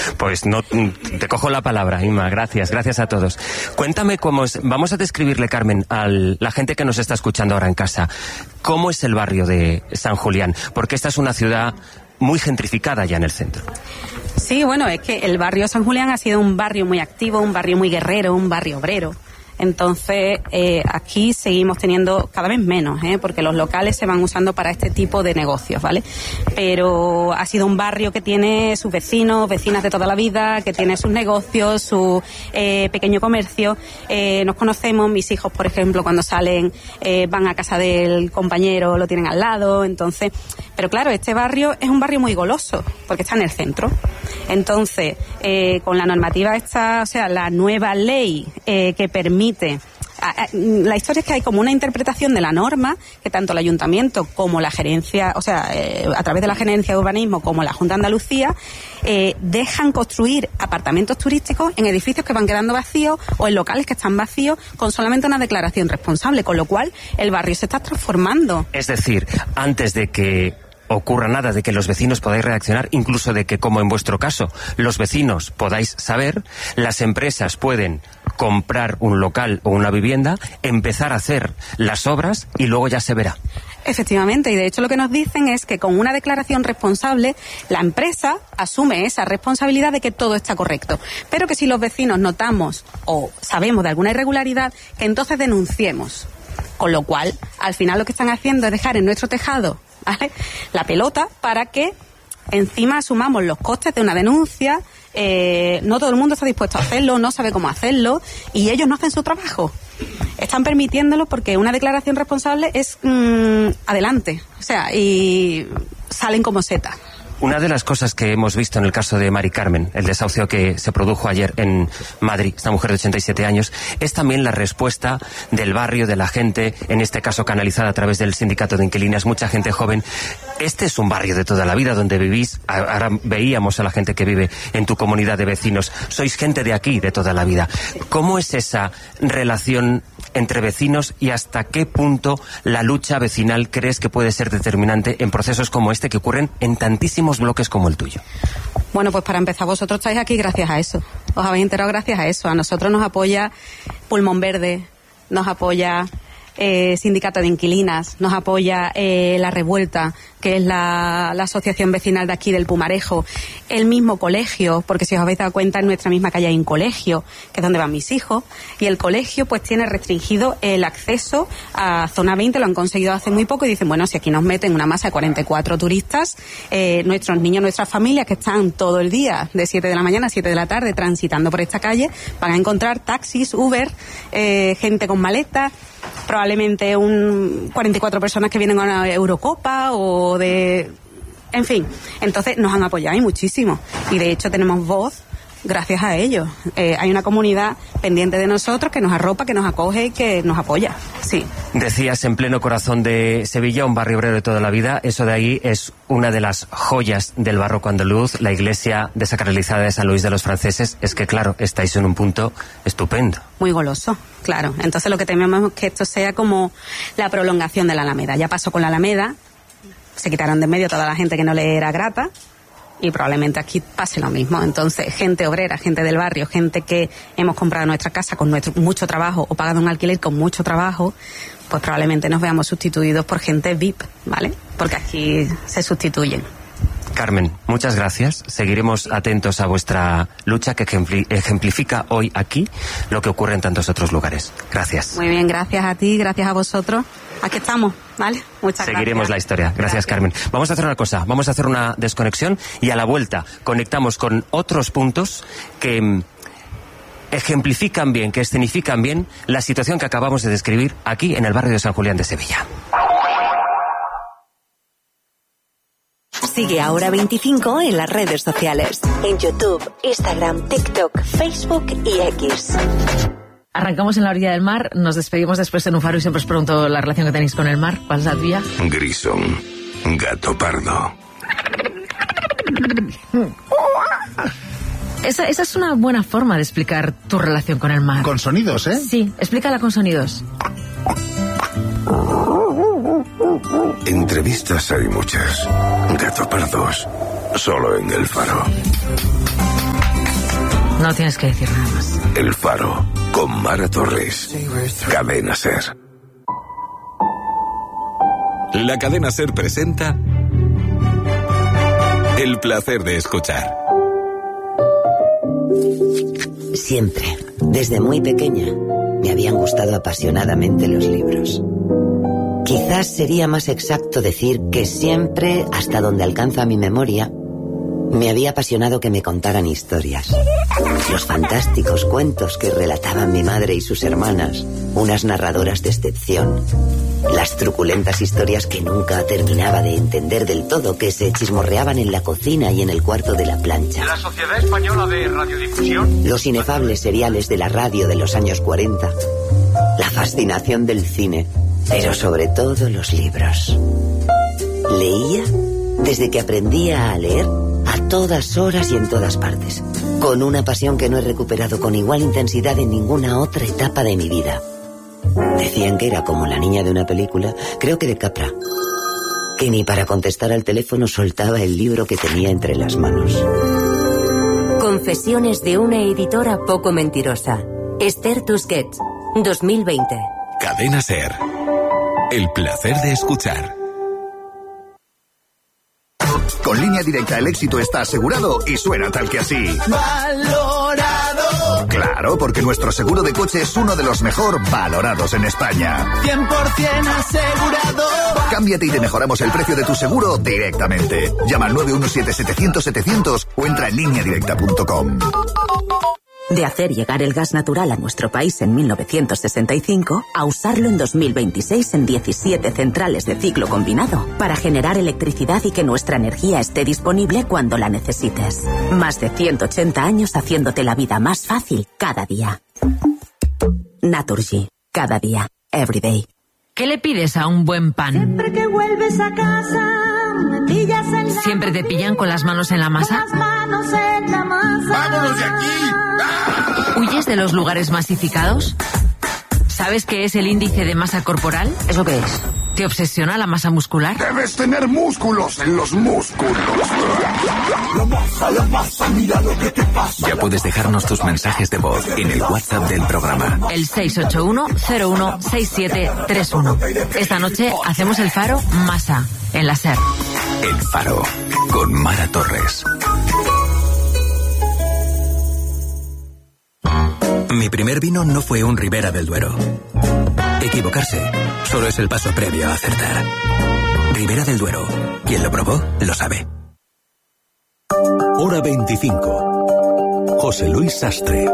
Pues no, te cojo la palabra, Inma, gracias a todos. Cuéntame cómo es, vamos a describirle, Carmen, a la gente que nos está escuchando ahora en casa, cómo es el barrio de San Julián, porque esta es una ciudad muy gentrificada ya en el centro. Sí, bueno, es que el barrio San Julián ha sido un barrio muy activo, un barrio muy guerrero, un barrio obrero. Entonces, aquí seguimos teniendo cada vez menos, porque los locales se van usando para este tipo de negocios, ¿vale? Pero ha sido un barrio que tiene sus vecinos, vecinas de toda la vida, que tiene sus negocios, su pequeño comercio. Nos conocemos, mis hijos, por ejemplo, cuando salen, van a casa del compañero, lo tienen al lado, entonces... Pero claro, este barrio es un barrio muy goloso, porque está en el centro. Entonces, con la normativa esta, o sea, la nueva ley que permite... La historia es que hay como una interpretación de la norma que tanto el ayuntamiento como la gerencia, o sea, a través de la gerencia de urbanismo como la Junta de Andalucía, dejan construir apartamentos turísticos en edificios que van quedando vacíos o en locales que están vacíos con solamente una declaración responsable, con lo cual el barrio se está transformando. Es decir, antes de que ocurra nada, de que los vecinos podáis reaccionar, incluso de que, como en vuestro caso, los vecinos podáis saber, las empresas pueden comprar un local o una vivienda, empezar a hacer las obras y luego ya se verá. Efectivamente, y de hecho lo que nos dicen es que con una declaración responsable la empresa asume esa responsabilidad de que todo está correcto, pero que si los vecinos notamos o sabemos de alguna irregularidad, que entonces denunciemos. Con lo cual, al final lo que están haciendo es dejar en nuestro tejado, ¿vale?, la pelota para que encima asumamos los costes de una denuncia. No todo el mundo está dispuesto a hacerlo, no sabe cómo hacerlo y ellos no hacen su trabajo. Están permitiéndolo porque una declaración responsable es adelante, o sea, y salen como setas. Una de las cosas que hemos visto en el caso de Mari Carmen, el desahucio que se produjo ayer en Madrid, esta mujer de 87 años, es también la respuesta del barrio, de la gente, en este caso canalizada a través del sindicato de inquilinas, mucha gente joven. Este es un barrio de toda la vida donde vivís. Ahora veíamos a la gente que vive en tu comunidad de vecinos. Sois gente de aquí, de toda la vida. ¿Cómo es esa relación entre vecinos y hasta qué punto la lucha vecinal crees que puede ser determinante en procesos como este que ocurren en tantísimos bloques como el tuyo? Bueno, pues para empezar, vosotros estáis aquí gracias a eso. Os habéis enterado gracias a eso. A nosotros nos apoya Pulmón Verde, nos apoya Sindicato de Inquilinas, nos apoya La Revuelta, que es la asociación vecinal de aquí del Pumarejo, el mismo colegio, porque si os habéis dado cuenta en nuestra misma calle hay un colegio, que es donde van mis hijos, y el colegio pues tiene restringido el acceso a zona 20, lo han conseguido hace muy poco y dicen, bueno, si aquí nos meten una masa de 44 turistas, nuestros niños, nuestras familias que están todo el día de 7 de la mañana a 7 de la tarde transitando por esta calle, van a encontrar taxis, Uber, gente con maletas, probablemente 44 personas que vienen a una Eurocopa o de... En fin, entonces nos han apoyado y muchísimo. Y de hecho tenemos voz gracias a ellos. Hay una comunidad pendiente de nosotros que nos arropa, que nos acoge y que nos apoya. Sí. Decías en pleno corazón de Sevilla, un barrio obrero de toda la vida. Eso de ahí es una de las joyas del barroco andaluz, la iglesia desacralizada de San Luis de los Franceses. Es que claro, estáis en un punto estupendo. Muy goloso, claro. Entonces lo que tememos es que esto sea como la prolongación de la Alameda. Ya pasó con la Alameda, se quitaron de en medio toda la gente que no le era grata y probablemente aquí pase lo mismo. Entonces, gente obrera, gente del barrio, gente que hemos comprado nuestra casa con mucho trabajo o pagado un alquiler con mucho trabajo, pues probablemente nos veamos sustituidos por gente VIP, ¿vale? Porque aquí se sustituyen. Carmen, muchas gracias. Seguiremos atentos a vuestra lucha que ejemplifica hoy aquí lo que ocurre en tantos otros lugares. Gracias. Muy bien, gracias a ti, gracias a vosotros. Aquí estamos, ¿vale? Muchas gracias. Seguiremos la historia. Gracias, Carmen. Vamos a hacer una cosa, vamos a hacer una desconexión y a la vuelta conectamos con otros puntos que ejemplifican bien, que escenifican bien la situación que acabamos de describir aquí en el barrio de San Julián de Sevilla. Sigue Ahora 25 en las redes sociales. En YouTube, Instagram, TikTok, Facebook y X. Arrancamos en la orilla del mar, nos despedimos después en un faro y siempre os pregunto la relación que tenéis con el mar. ¿Cuál es la tuya? Grisón, gato pardo. Esa es una buena forma de explicar tu relación con el mar. Con sonidos, ¿eh? Sí, explícala con sonidos. Entrevistas hay muchas. Gato pardos, solo en el faro. No tienes que decir nada más. El Faro, con Mara Torres. Cadena SER. La Cadena SER presenta El placer de escuchar. Siempre, desde muy pequeña, me habían gustado apasionadamente los libros. Quizás sería más exacto decir que siempre, hasta donde alcanza mi memoria, me había apasionado que me contaran historias. Los fantásticos cuentos que relataban mi madre y sus hermanas, unas narradoras de excepción. Las truculentas historias que nunca terminaba de entender del todo, que se chismorreaban en la cocina y en el cuarto de la plancha. La Sociedad Española de Radiodifusión. Los inefables seriales de la radio de los años 40. La fascinación del cine, pero sobre todo los libros. Leía desde que aprendía a leer, a todas horas y en todas partes, con una pasión que no he recuperado con igual intensidad en ninguna otra etapa de mi vida. Decían que era como la niña de una película, creo que de Capra, que ni para contestar al teléfono soltaba el libro que tenía entre las manos. Confesiones de una editora poco mentirosa. Esther Tusquets, 2020. Cadena SER. El placer de escuchar. Con Línea Directa el éxito está asegurado y suena tal que así. ¡Valorado! Claro, porque nuestro seguro de coche es uno de los mejor valorados en España. 100% asegurado. Cámbiate y te mejoramos el precio de tu seguro directamente. Llama al 917-700-700 o entra en lineadirecta.com. De hacer llegar el gas natural a nuestro país en 1965 a usarlo en 2026 en 17 centrales de ciclo combinado para generar electricidad y que nuestra energía esté disponible cuando la necesites. Más de 180 años haciéndote la vida más fácil cada día. Naturgy. Cada día. Every day. ¿Qué le pides a un buen pan? Siempre que vuelves a casa, me pillas en la... ¿Siempre te pillan con las manos en la masa? Con las manos en la masa. ¡Vámonos de aquí! ¿Huyes de los lugares masificados? ¿Sabes qué es el índice de masa corporal? ¿Eso qué es? ¿Te obsesiona la masa muscular? Debes tener músculos en los músculos. La masa, mira lo que te pasa. Ya puedes dejarnos tus mensajes de voz en el WhatsApp del programa. El 681-016731. Esta noche hacemos el Faro Masa, en la SER. El Faro, con Mara Torres. Mi primer vino no fue un Ribera del Duero. Equivocarse solo es el paso previo a acertar. Ribera del Duero. Quien lo probó, lo sabe. Hora 25. José Luis Sastre.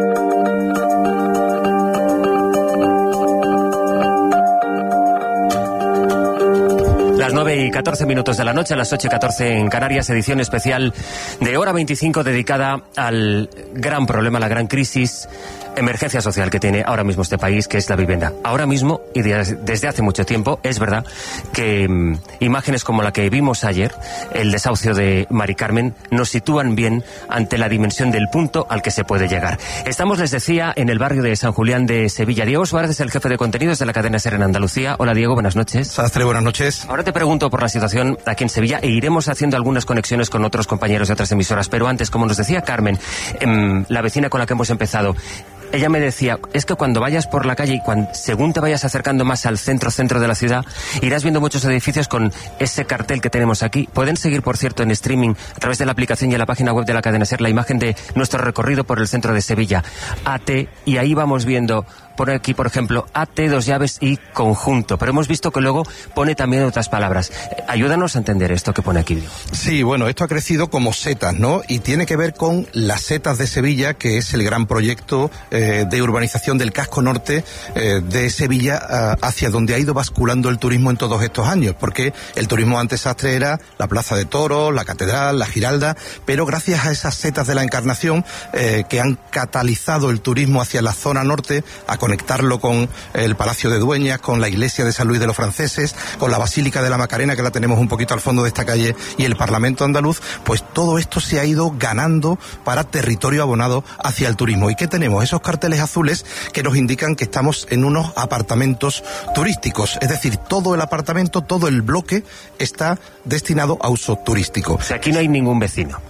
Las 9:14 de la noche, a las 8:14 en Canarias, edición especial de Hora 25 dedicada al gran problema, la gran crisis, emergencia social que tiene ahora mismo este país, que es la vivienda. Ahora mismo, y desde hace mucho tiempo, es verdad que imágenes como la que vimos ayer, el desahucio de Mari Carmen, nos sitúan bien ante la dimensión del punto al que se puede llegar. Estamos, les decía, en el barrio de San Julián de Sevilla. Diego Suárez es el jefe de contenidos de la cadena SER en Andalucía. Hola, Diego, buenas noches. Sastre, buenas noches. Ahora te pregunto por la situación aquí en Sevilla e iremos haciendo algunas conexiones con otros compañeros de otras emisoras. Pero antes, como nos decía Carmen, la vecina con la que hemos empezado, ella me decía, es que cuando vayas por la calle y según te vayas acercando más al centro de la ciudad, irás viendo muchos edificios con ese cartel que tenemos aquí. Pueden seguir, por cierto, en streaming a través de la aplicación y en la página web de la cadena SER la imagen de nuestro recorrido por el centro de Sevilla. AT, y ahí vamos viendo, pone aquí, por ejemplo, AT, 2 llaves y conjunto. Pero hemos visto que luego pone también otras palabras. Ayúdanos a entender esto que pone aquí. Sí, bueno, esto ha crecido como setas, ¿no? Y tiene que ver con las setas de Sevilla, que es el gran proyecto de urbanización del casco norte de Sevilla, hacia donde ha ido basculando el turismo en todos estos años, porque el turismo antes, Sastre, era la Plaza de Toros, la Catedral, la Giralda, pero gracias a esas setas de la Encarnación que han catalizado el turismo hacia la zona norte, a conectarlo con el Palacio de Dueñas, con la iglesia de San Luis de los Franceses, con la Basílica de la Macarena, que la tenemos un poquito al fondo de esta calle, y el Parlamento andaluz, pues todo esto se ha ido ganando para territorio abonado hacia el turismo. ¿Y qué tenemos? Esos carteles azules que nos indican que estamos en unos apartamentos turísticos, es decir, todo el apartamento, todo el bloque está destinado a uso turístico. O sea, aquí no hay ningún vecino.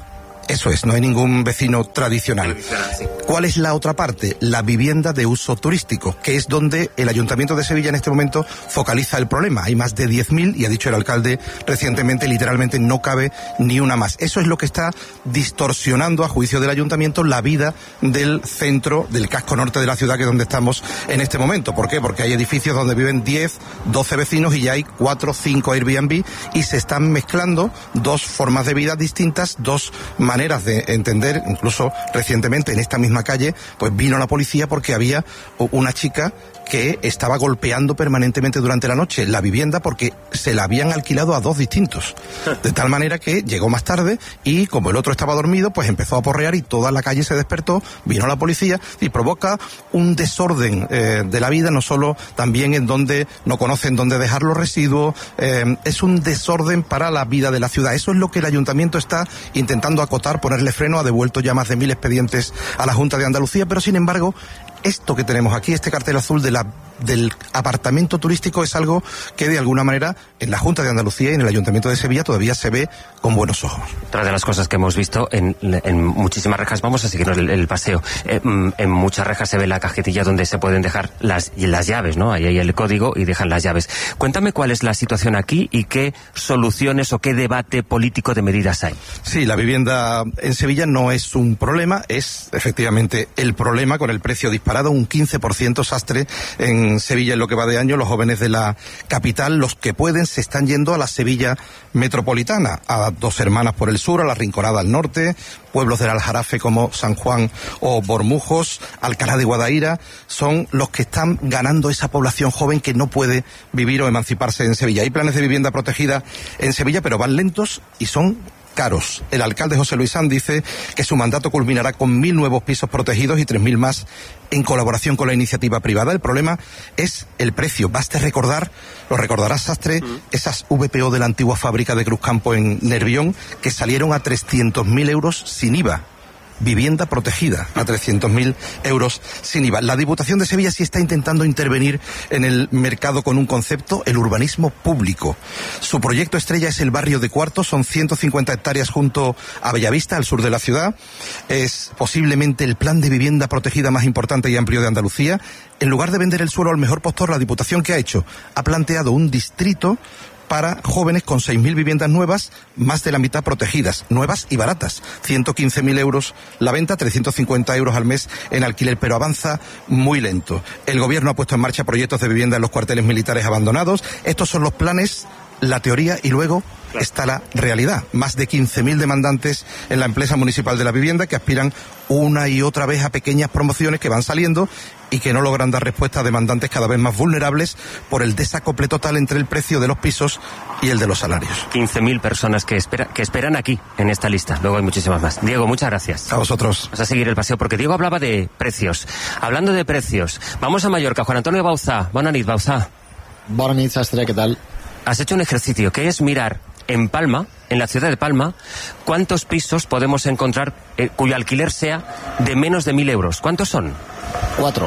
Eso es, no hay ningún vecino tradicional. ¿Cuál es la otra parte? La vivienda de uso turístico, que es donde el Ayuntamiento de Sevilla en este momento focaliza el problema. Hay más de 10.000 y ha dicho el alcalde recientemente, literalmente no cabe ni una más. Eso es lo que está distorsionando, a juicio del Ayuntamiento, la vida del centro, del casco norte de la ciudad, que es donde estamos en este momento. ¿Por qué? Porque hay edificios donde viven 10, 12 vecinos y ya hay 4, 5 Airbnb y se están mezclando dos formas de vida distintas, dos maneras de entender. Incluso recientemente en esta misma calle pues vino la policía porque había una chica que estaba golpeando permanentemente durante la noche la vivienda porque se la habían alquilado a dos distintos. De tal manera que llegó más tarde y como el otro estaba dormido, pues empezó a porrear y toda la calle se despertó, vino la policía y provoca un desorden de la vida, no solo también en donde no conocen dónde dejar los residuos, es un desorden para la vida de la ciudad. Eso es lo que el Ayuntamiento está intentando acotar, ponerle freno, ha devuelto ya más de 1.000 expedientes a la Junta de Andalucía, pero sin embargo, esto que tenemos aquí, este cartel azul del apartamento turístico, es algo que de alguna manera en la Junta de Andalucía y en el Ayuntamiento de Sevilla todavía se ve con buenos ojos. Otra de las cosas que hemos visto en muchísimas rejas, vamos a seguirnos el paseo, en muchas rejas se ve la cajetilla donde se pueden dejar las llaves, ¿no? Ahí hay el código y dejan las llaves. Cuéntame cuál es la situación aquí y qué soluciones o qué debate político de medidas hay. Sí, la vivienda en Sevilla no es un problema, es efectivamente el problema con el precio disparado, un 15% Sastre en Sevilla en lo que va de año. Los jóvenes de la capital, los que pueden, se están yendo a la Sevilla metropolitana, a Dos Hermanas por el sur, a la Rinconada al norte, pueblos del Aljarafe como San Juan o Bormujos, Alcalá de Guadaira, son los que están ganando esa población joven que no puede vivir o emanciparse en Sevilla. Hay planes de vivienda protegida en Sevilla, pero van lentos y son caros. El alcalde José Luis Sanz dice que su mandato culminará con 1.000 nuevos pisos protegidos y 3.000 más en colaboración con la iniciativa privada. El problema es el precio. Baste recordar, lo recordará Sastre, esas VPO de la antigua fábrica de Cruzcampo en Nervión que salieron a 300.000 euros sin IVA. Vivienda protegida a 300.000 euros sin IVA. La Diputación de Sevilla sí está intentando intervenir en el mercado con un concepto, el urbanismo público. Su proyecto estrella es el barrio de Cuarto, son 150 hectáreas junto a Bellavista, al sur de la ciudad. Es posiblemente el plan de vivienda protegida más importante y amplio de Andalucía. En lugar de vender el suelo al mejor postor, la Diputación, ¿qué ha hecho? Ha planteado un distrito para jóvenes con 6.000 viviendas nuevas, más de la mitad protegidas, nuevas y baratas. 115.000 euros la venta, 350 euros al mes en alquiler, pero avanza muy lento. El gobierno ha puesto en marcha proyectos de vivienda en los cuarteles militares abandonados. Estos son los planes, la teoría, y luego está la realidad. Más de 15.000 demandantes en la empresa municipal de la vivienda que aspiran una y otra vez a pequeñas promociones que van saliendo y que no logran dar respuesta a demandantes cada vez más vulnerables por el desacople total entre el precio de los pisos y el de los salarios. 15.000 personas que esperan aquí, en esta lista. Luego hay muchísimas más. Diego, muchas gracias. A vosotros. Vamos a seguir el paseo, porque Diego hablaba de precios. Hablando de precios, vamos a Mallorca. Juan Antonio Bauzá. Buenas noches, Bauzá. Buenas noches, Sastre, ¿qué tal? Has hecho un ejercicio que es mirar en Palma, en la ciudad de Palma, cuántos pisos podemos encontrar cuyo alquiler sea de menos de 1.000 euros. ¿Cuántos son? Cuatro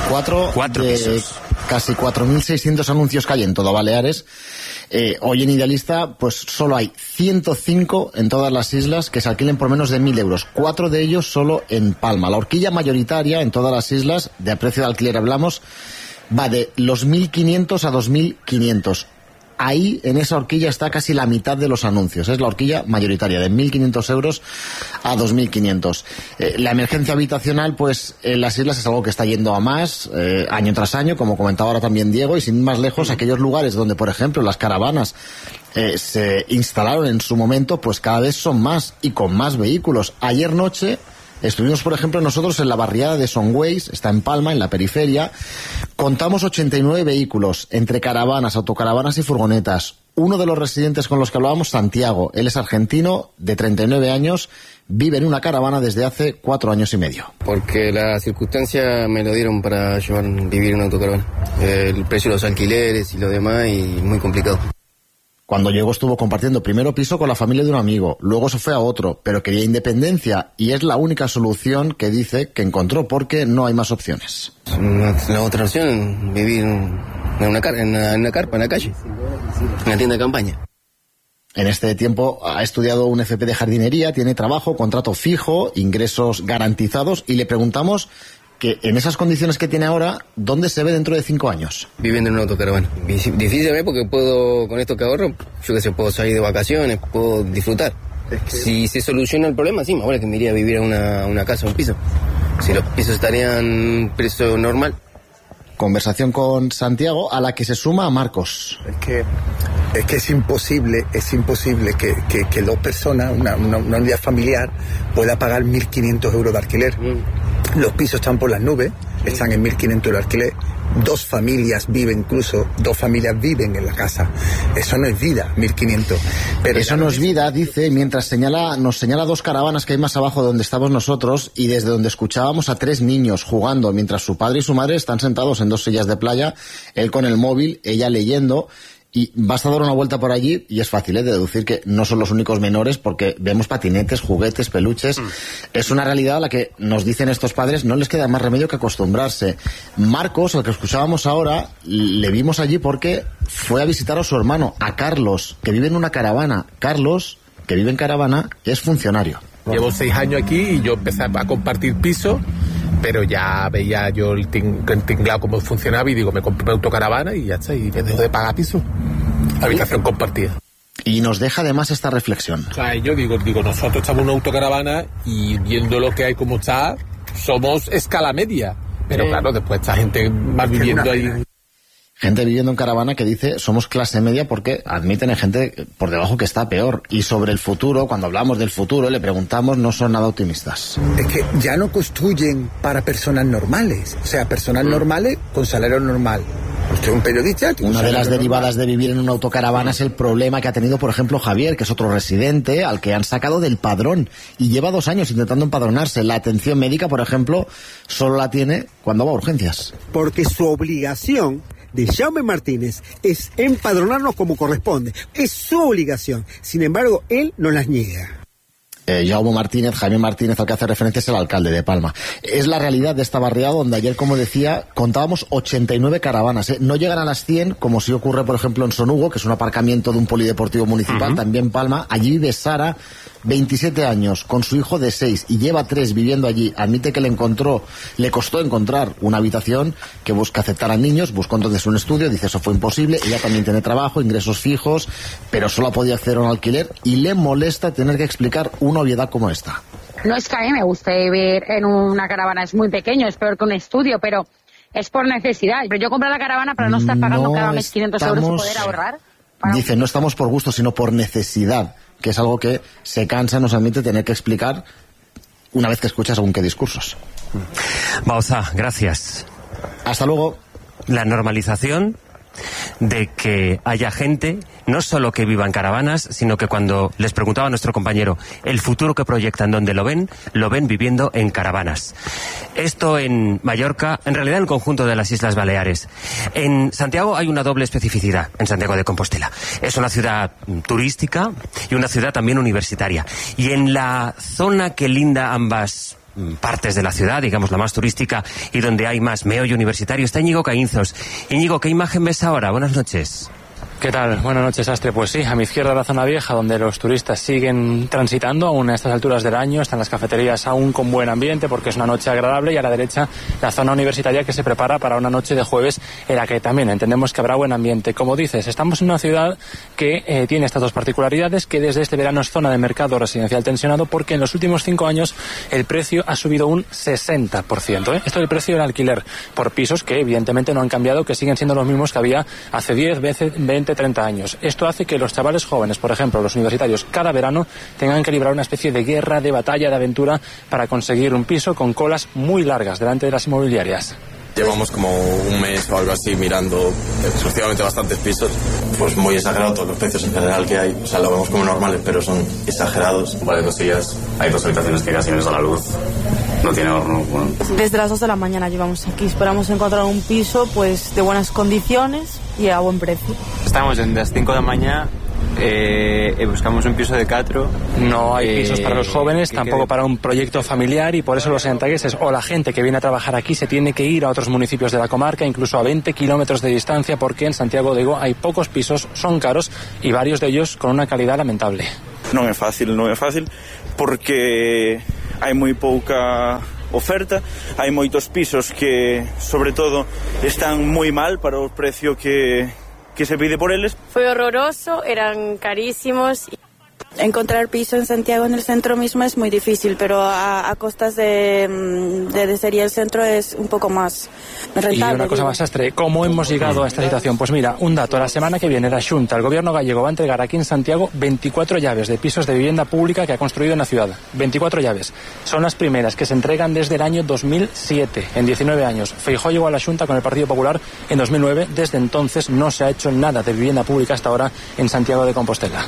pisos. Casi 4.600 anuncios que hay en todo Baleares. Hoy en Idealista, pues solo hay 105 en todas las islas que se alquilen por menos de 1.000 euros. 4 de ellos solo en Palma. La horquilla mayoritaria en todas las islas, de precio de alquiler hablamos, va de los 1.500 a 2.500. Ahí, en esa horquilla, está casi la mitad de los anuncios. Es la horquilla mayoritaria, de 1.500 euros a 2.500. La emergencia habitacional, pues, en las islas es algo que está yendo a más, año tras año, como comentaba ahora también Diego, y sin ir más lejos, aquellos lugares donde, por ejemplo, las caravanas se instalaron en su momento, pues cada vez son más y con más vehículos. Ayer noche estuvimos, por ejemplo, nosotros en la barriada de Songüeis, está en Palma, en la periferia. Contamos 89 vehículos, entre caravanas, autocaravanas y furgonetas. Uno de los residentes con los que hablábamos, Santiago, él es argentino, de 39 años, vive en una caravana desde hace 4 años y medio. Porque las circunstancias me lo dieron para vivir en una autocaravana. El precio de los alquileres y lo demás, y muy complicado. Cuando llegó estuvo compartiendo primero piso con la familia de un amigo, luego se fue a otro, pero quería independencia y es la única solución que dice que encontró porque no hay más opciones. La otra opción, vivir en una carpa, en la calle, en la tienda de campaña. En este tiempo ha estudiado un FP de jardinería, tiene trabajo, contrato fijo, ingresos garantizados, y le preguntamos que en esas condiciones que tiene ahora, ¿dónde se ve dentro de 5 años? Viviendo en una autocaravana. Difícil porque puedo, con esto que ahorro, yo que sé, puedo salir de vacaciones, puedo disfrutar. Si se soluciona el problema, sí, más vale que me iría a vivir a una casa, un piso. Si los pisos estarían precio normal. Conversación con Santiago, a la que se suma a Marcos. Es que es imposible que 2 personas, una unidad familiar, pueda pagar 1.500 euros de alquiler. Los pisos están por las nubes, están en 1.500 euros de alquiler. 2 familias viven en la casa. Eso no es vida, 1.500. Pero eso no es vida, dice, mientras nos señala 2 caravanas que hay más abajo de donde estamos nosotros, y desde donde escuchábamos a 3 niños jugando, mientras su padre y su madre están sentados en 2 sillas de playa, él con el móvil, ella leyendo. Y basta dar una vuelta por allí y es fácil de deducir que no son los únicos menores, porque vemos patinetes, juguetes, peluches. Es una realidad a la que nos dicen estos padres no les queda más remedio que acostumbrarse. Marcos, al que escuchábamos ahora, le vimos allí porque fue a visitar a su hermano, a Carlos, que vive en una caravana. Carlos, que vive en caravana, es funcionario. Llevo 6 años aquí y yo empecé a compartir piso, pero ya veía yo el tinglado cómo funcionaba y digo, me compré una autocaravana y ya está, y me dejo de pagar piso. Habitación compartida. Y nos deja además esta reflexión. O sea, yo digo, nosotros estamos en una autocaravana y viendo lo que hay como está, somos escala media. Pero claro, después esta gente va viviendo ahí. Gente viviendo en caravana que dice somos clase media porque admiten a gente por debajo que está peor. Y sobre el futuro, cuando hablamos del futuro, le preguntamos, no son nada optimistas. Es que ya no construyen para personas normales. O sea, personas normales con salario normal. Usted es un periodista. Una de las derivadas de vivir en una autocaravana es el problema que ha tenido, por ejemplo, Javier, que es otro residente al que han sacado del padrón y lleva 2 años intentando empadronarse. La atención médica, por ejemplo, solo la tiene cuando va a urgencias. Porque su obligación de Jaume Martínez es empadronarnos como corresponde. Es su obligación. Sin embargo, él nos las niega. Jaume Martínez, Jaime Martínez, al que hace referencia es el alcalde de Palma. Es la realidad de esta barriada donde ayer, como decía, contábamos 89 caravanas. No llegan a las 100, como si ocurre, por ejemplo, en Son Hugo, que es un aparcamiento de un polideportivo municipal, también Palma. Allí vive Sara, 27 años, con su hijo de 6, y lleva 3 viviendo allí. Admite que le costó encontrar una habitación que busca aceptar a niños, buscó entonces un estudio, dice eso fue imposible. Ella también tiene trabajo, ingresos fijos, pero solo ha podido acceder a un alquiler, y le molesta tener que explicar una obviedad como esta. No es que a mí me guste vivir en una caravana, es muy pequeño, es peor que un estudio, pero es por necesidad. Pero yo compré la caravana para no estar pagando cada mes 500 euros y poder ahorrar. Dice, no estamos por gusto, sino por necesidad, que es algo que se cansa, nos admite tener que explicar una vez que escuchas según qué discursos. Bauza, gracias. Hasta luego. La normalización de que haya gente, no solo que viva en caravanas, sino que cuando les preguntaba a nuestro compañero el futuro que proyectan, donde lo ven viviendo en caravanas. Esto en Mallorca, en realidad en el conjunto de las Islas Baleares. En Santiago hay una doble especificidad, en Santiago de Compostela. Es una ciudad turística y una ciudad también universitaria. Y en la zona que linda ambas partes de la ciudad, digamos la más turística y donde hay más meollo universitario, está Íñigo Caínzos. Íñigo, ¿qué imagen ves ahora? Buenas noches. ¿Qué tal? Buenas noches, Astre. Pues sí, a mi izquierda la zona vieja, donde los turistas siguen transitando, aún a estas alturas del año, están las cafeterías aún con buen ambiente porque es una noche agradable, y a la derecha la zona universitaria que se prepara para una noche de jueves en la que también entendemos que habrá buen ambiente. Como dices, estamos en una ciudad que tiene estas dos particularidades, que desde este verano es zona de mercado residencial tensionado porque en los últimos 5 años el precio ha subido un 60%. Esto es el precio del alquiler por pisos, que evidentemente no han cambiado, que siguen siendo los mismos que había hace 10, 20, 30 años. Esto hace que los chavales jóvenes, por ejemplo, los universitarios, cada verano tengan que librar una especie de guerra, de batalla, de aventura para conseguir un piso, con colas muy largas delante de las inmobiliarias. Llevamos como un mes o algo así mirando exclusivamente bastantes pisos. Pues muy exagerado todos los precios en general que hay. O sea, lo vemos como normales, pero son exagerados. Vale, 2 sillas, hay 2 habitaciones que casi no les da la luz. No tiene horno. Bueno. Desde las 2 de la mañana llevamos aquí. Esperamos encontrar un piso pues de buenas condiciones y a buen precio. Estamos desde las 5 de la mañana Buscamos un piso de 4. No hay pisos para los jóvenes, tampoco para un proyecto familiar, y por eso los santiagueses o la gente que viene a trabajar aquí se tiene que ir a otros municipios de la comarca, incluso a 20 kilómetros de distancia, porque en Santiago de Ego hay pocos pisos, son caros y varios de ellos con una calidad lamentable. Non é fácil porque hai moi pouca oferta, hai moitos pisos que, sobre todo, están moi mal para o precio que se pide por eles. Fue horroroso, eran carísimos. Encontrar piso en Santiago, en el centro mismo, es muy difícil, pero a costas de sería el centro es un poco más rentable. Y una cosa más, Sastre, ¿cómo hemos llegado a esta situación? Pues mira, un dato, la semana que viene la Xunta, el gobierno gallego, va a entregar aquí en Santiago 24 llaves de pisos de vivienda pública que ha construido en la ciudad. 24 llaves. Son las primeras que se entregan desde el año 2007, en 19 años. Feijóo llegó a la Xunta con el Partido Popular en 2009. Desde entonces no se ha hecho nada de vivienda pública hasta ahora en Santiago de Compostela.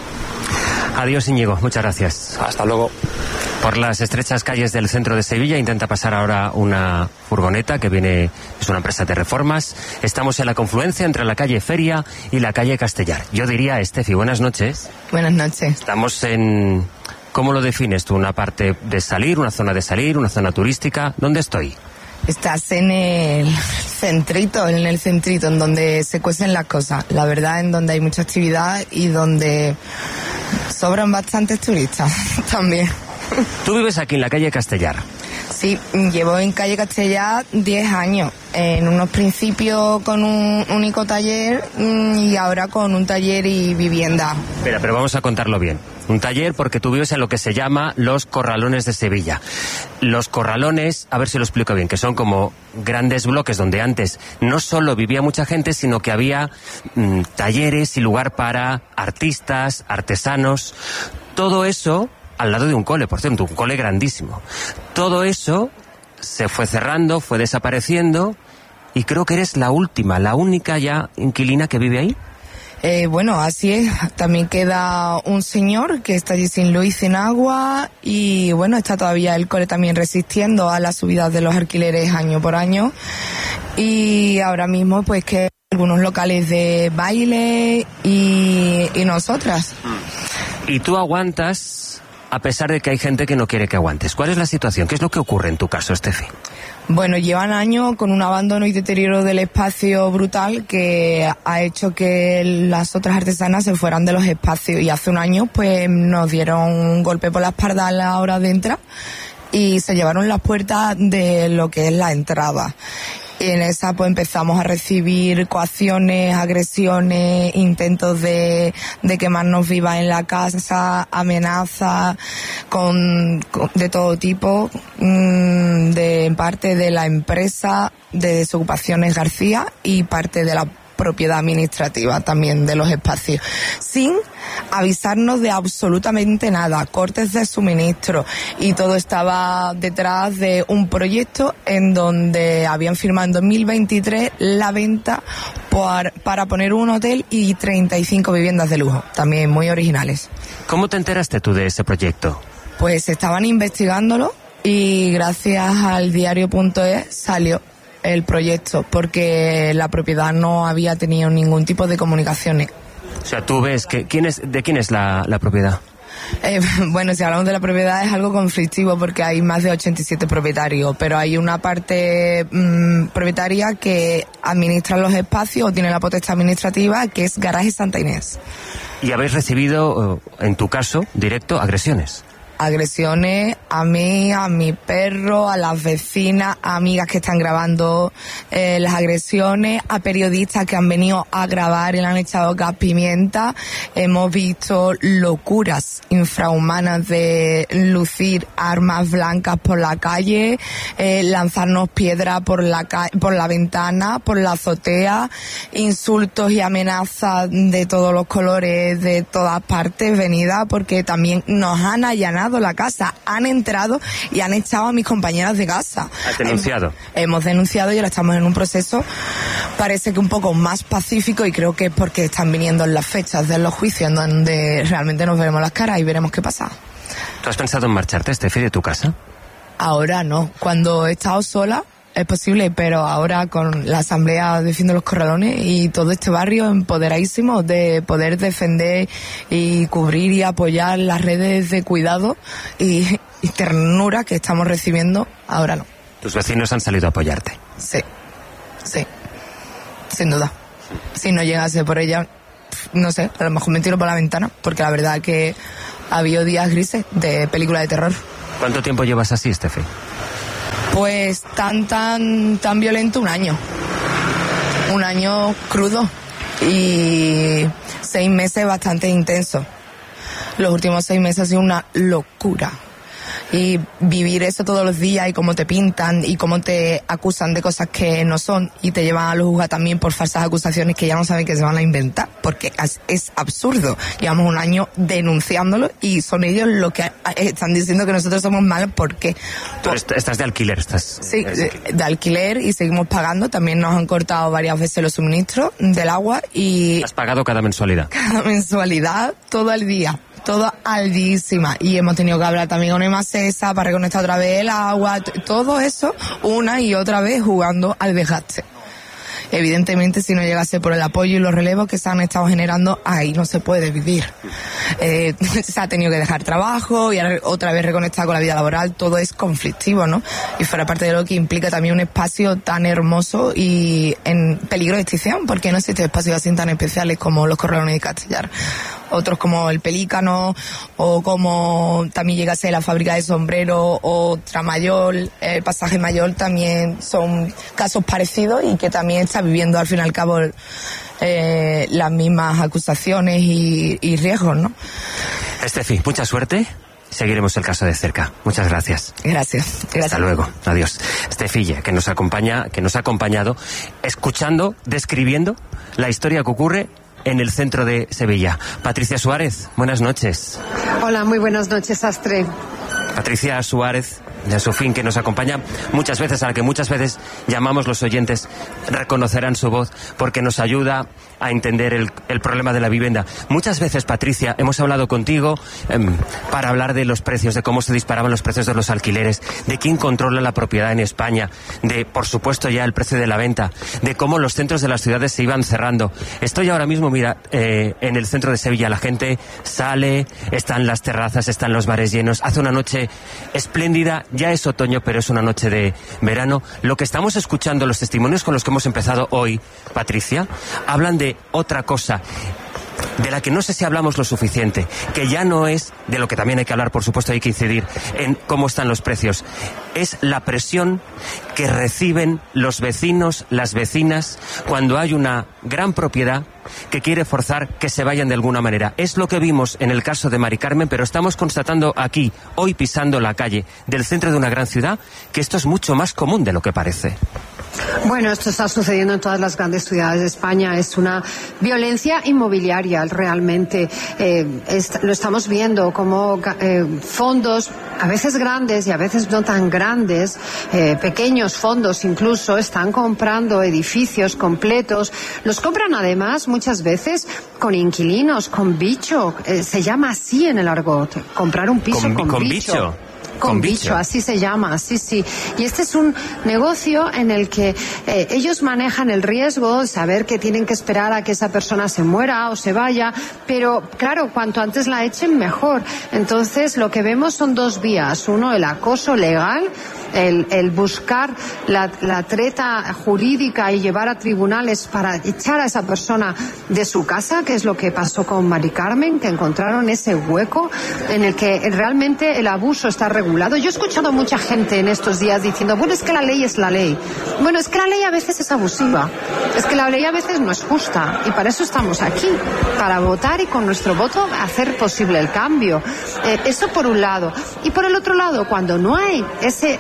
Adiós, Íñigo, muchas gracias. Hasta luego. Por las estrechas calles del centro de Sevilla intenta pasar ahora una furgoneta que viene, es una empresa de reformas. Estamos en la confluencia entre la calle Feria y la calle Castellar. Yo diría, Estefi, buenas noches. Buenas noches. Estamos en... ¿Cómo lo defines tú? ¿Una parte de salir, una zona de salir, una zona turística? ¿Dónde estoy? Estás en el centrito, en donde se cuecen las cosas. La verdad, en donde hay mucha actividad y donde sobran bastantes turistas también. ¿Tú vives aquí en la calle Castellar? Sí, llevo en calle Castellar 10 años. En unos principios con un único taller y ahora con un taller y vivienda. Espera, pero vamos a contarlo bien. Un taller porque tú vives en lo que se llama los Corralones de Sevilla. Los Corralones, a ver si lo explico bien, que son como grandes bloques donde antes no solo vivía mucha gente, sino que había talleres y lugar para artistas, artesanos. Todo eso al lado de un cole, por cierto, un cole grandísimo. Todo eso se fue cerrando, fue desapareciendo, y creo que eres la única ya inquilina que vive ahí. Bueno, así es. También queda un señor que está allí sin luz y sin agua, y bueno, está todavía el cole también resistiendo a las subidas de los alquileres año por año, y ahora mismo pues que algunos locales de baile y nosotras. ¿Y tú aguantas a pesar de que hay gente que no quiere que aguantes? ¿Cuál es la situación? ¿Qué es lo que ocurre en tu caso, Estefi? Bueno, llevan años con un abandono y deterioro del espacio brutal que ha hecho que las otras artesanas se fueran de los espacios, y hace un año pues nos dieron un golpe por la espalda a la hora de entrar y se llevaron las puertas de lo que es la entrada. Y en esa pues empezamos a recibir coacciones, agresiones, intentos de quemarnos vivas en la casa, amenazas de todo tipo, de parte de la empresa de Desocupaciones García y parte de la propiedad administrativa también de los espacios, sin avisarnos de absolutamente nada, cortes de suministro, y todo estaba detrás de un proyecto en donde habían firmado en 2023 la venta para poner un hotel y 35 viviendas de lujo, también muy originales. ¿Cómo te enteraste tú de ese proyecto? Pues estaban investigándolo y gracias al diario.es salió el proyecto, porque la propiedad no había tenido ningún tipo de comunicaciones. O sea, tú ves que ¿de quién es la propiedad? Bueno, si hablamos de la propiedad es algo conflictivo porque hay más de 87 propietarios, pero hay una parte propietaria que administra los espacios o tiene la potestad administrativa, que es Garaje Santa Inés. ¿Y habéis recibido, en tu caso, directo, agresiones? Agresiones a mí, a mi perro, a las vecinas, a amigas que están grabando las agresiones, a periodistas que han venido a grabar y le han echado gas pimienta. Hemos visto locuras infrahumanas de lucir armas blancas por la calle, lanzarnos piedras por la ventana, por la azotea, insultos y amenazas de todos los colores, de todas partes venidas, porque también nos han allanado la casa, han entrado y han echado a mis compañeras de casa. ¿Has denunciado? Hemos denunciado y ahora estamos en un proceso, parece que un poco más pacífico, y creo que es porque están viniendo las fechas de los juicios en donde realmente nos veremos las caras y veremos qué pasa. ¿Tú has pensado en marcharte, Estefi, de tu casa? Ahora no. Cuando he estado sola, es posible, pero ahora con la asamblea Defiendo los Corralones y todo este barrio empoderadísimo de poder defender y cubrir y apoyar las redes de cuidado y ternura que estamos recibiendo, ahora no. Tus vecinos han salido a apoyarte. Sí, sin duda. Si no llegase por ella, no sé, a lo mejor me tiro por la ventana, porque la verdad que ha habido días grises de película de terror. ¿Cuánto tiempo llevas así, Estefi? Pues tan violento, un año. Un año crudo y 6 meses bastante intensos. Los últimos 6 meses ha sido una locura. Y vivir eso todos los días y cómo te pintan y cómo te acusan de cosas que no son y te llevan a los juzgados también por falsas acusaciones que ya no saben que se van a inventar, porque es absurdo. Llevamos un año denunciándolo y son ellos los que están diciendo que nosotros somos malos. ¿Por qué? Tú estás de alquiler, estás... Sí, de alquiler, y seguimos pagando. También nos han cortado varias veces los suministros del agua y... ¿Has pagado cada mensualidad? Cada mensualidad, todo el día. Todo aldísima, y hemos tenido que hablar también con Emacesa para reconectar otra vez el agua, todo eso una y otra vez jugando al desgaste. Evidentemente, si no llegase por el apoyo y los relevos que se han estado generando, ahí no se puede vivir. Se ha tenido que dejar trabajo y otra vez reconectar con la vida laboral. Todo es conflictivo, ¿no? Y fuera parte de lo que implica también un espacio tan hermoso y en peligro de extinción, porque no existen espacios así tan especiales como los Corralones de Castellar. Otros como el Pelícano, o como también llegase la fábrica de sombreros, o Tramayor, el Pasaje Mayor, también son casos parecidos y que también está viviendo al fin y al cabo las mismas acusaciones y riesgos, ¿no? Estefi, mucha suerte. Seguiremos el caso de cerca. Muchas gracias. Gracias. Hasta luego. Adiós. Estefilla, que nos ha acompañado, escuchando, describiendo la historia que ocurre en el centro de Sevilla. Patricia Suárez, buenas noches. Hola, muy buenas noches, Sastre. Patricia Suárez, de Sofín, que nos acompaña muchas veces, a la que muchas veces llamamos los oyentes, reconocerán su voz, porque nos ayuda a entender el problema de la vivienda. Muchas veces, Patricia, hemos hablado contigo para hablar de los precios, de cómo se disparaban los precios de los alquileres, de quién controla la propiedad en España, de, por supuesto, ya el precio de la venta, de cómo los centros de las ciudades se iban cerrando. Estoy ahora mismo, mira, en el centro de Sevilla. La gente sale, están las terrazas, están los bares llenos, hace una noche espléndida. Ya es otoño, pero es una noche de verano. Lo que estamos escuchando, los testimonios con los que hemos empezado hoy, Patricia, hablan de otra cosa, de la que no sé si hablamos lo suficiente, que ya no es de lo que también hay que hablar, por supuesto hay que incidir en cómo están los precios. Es la presión que reciben los vecinos, las vecinas, cuando hay una gran propiedad que quiere forzar que se vayan de alguna manera. Es lo que vimos en el caso de Mari Carmen, pero estamos constatando aquí, hoy pisando la calle del centro de una gran ciudad, que esto es mucho más común de lo que parece. Bueno, esto está sucediendo en todas las grandes ciudades de España. Es una violencia inmobiliaria, realmente. Lo estamos viendo como fondos, a veces grandes y a veces no tan grandes, pequeños fondos incluso, están comprando edificios completos. Los compran además muchas veces con inquilinos, con bicho. Se llama así en el argot, comprar un piso con bicho. Con bicho, así se llama, sí. Y este es un negocio en el que ellos manejan el riesgo de saber que tienen que esperar a que esa persona se muera o se vaya, pero claro, cuanto antes la echen, mejor. Entonces, lo que vemos son dos vías. Uno, el acoso legal, el buscar la treta jurídica y llevar a tribunales para echar a esa persona de su casa, que es lo que pasó con Mari Carmen, que encontraron ese hueco en el que realmente el abuso está regulado. Yo he escuchado a mucha gente en estos días diciendo, bueno, es que la ley es la ley. Bueno, es que la ley a veces es abusiva, es que la ley a veces no es justa, y para eso estamos aquí, para votar y con nuestro voto hacer posible el cambio. Eso por un lado. Y por el otro lado, cuando no hay ese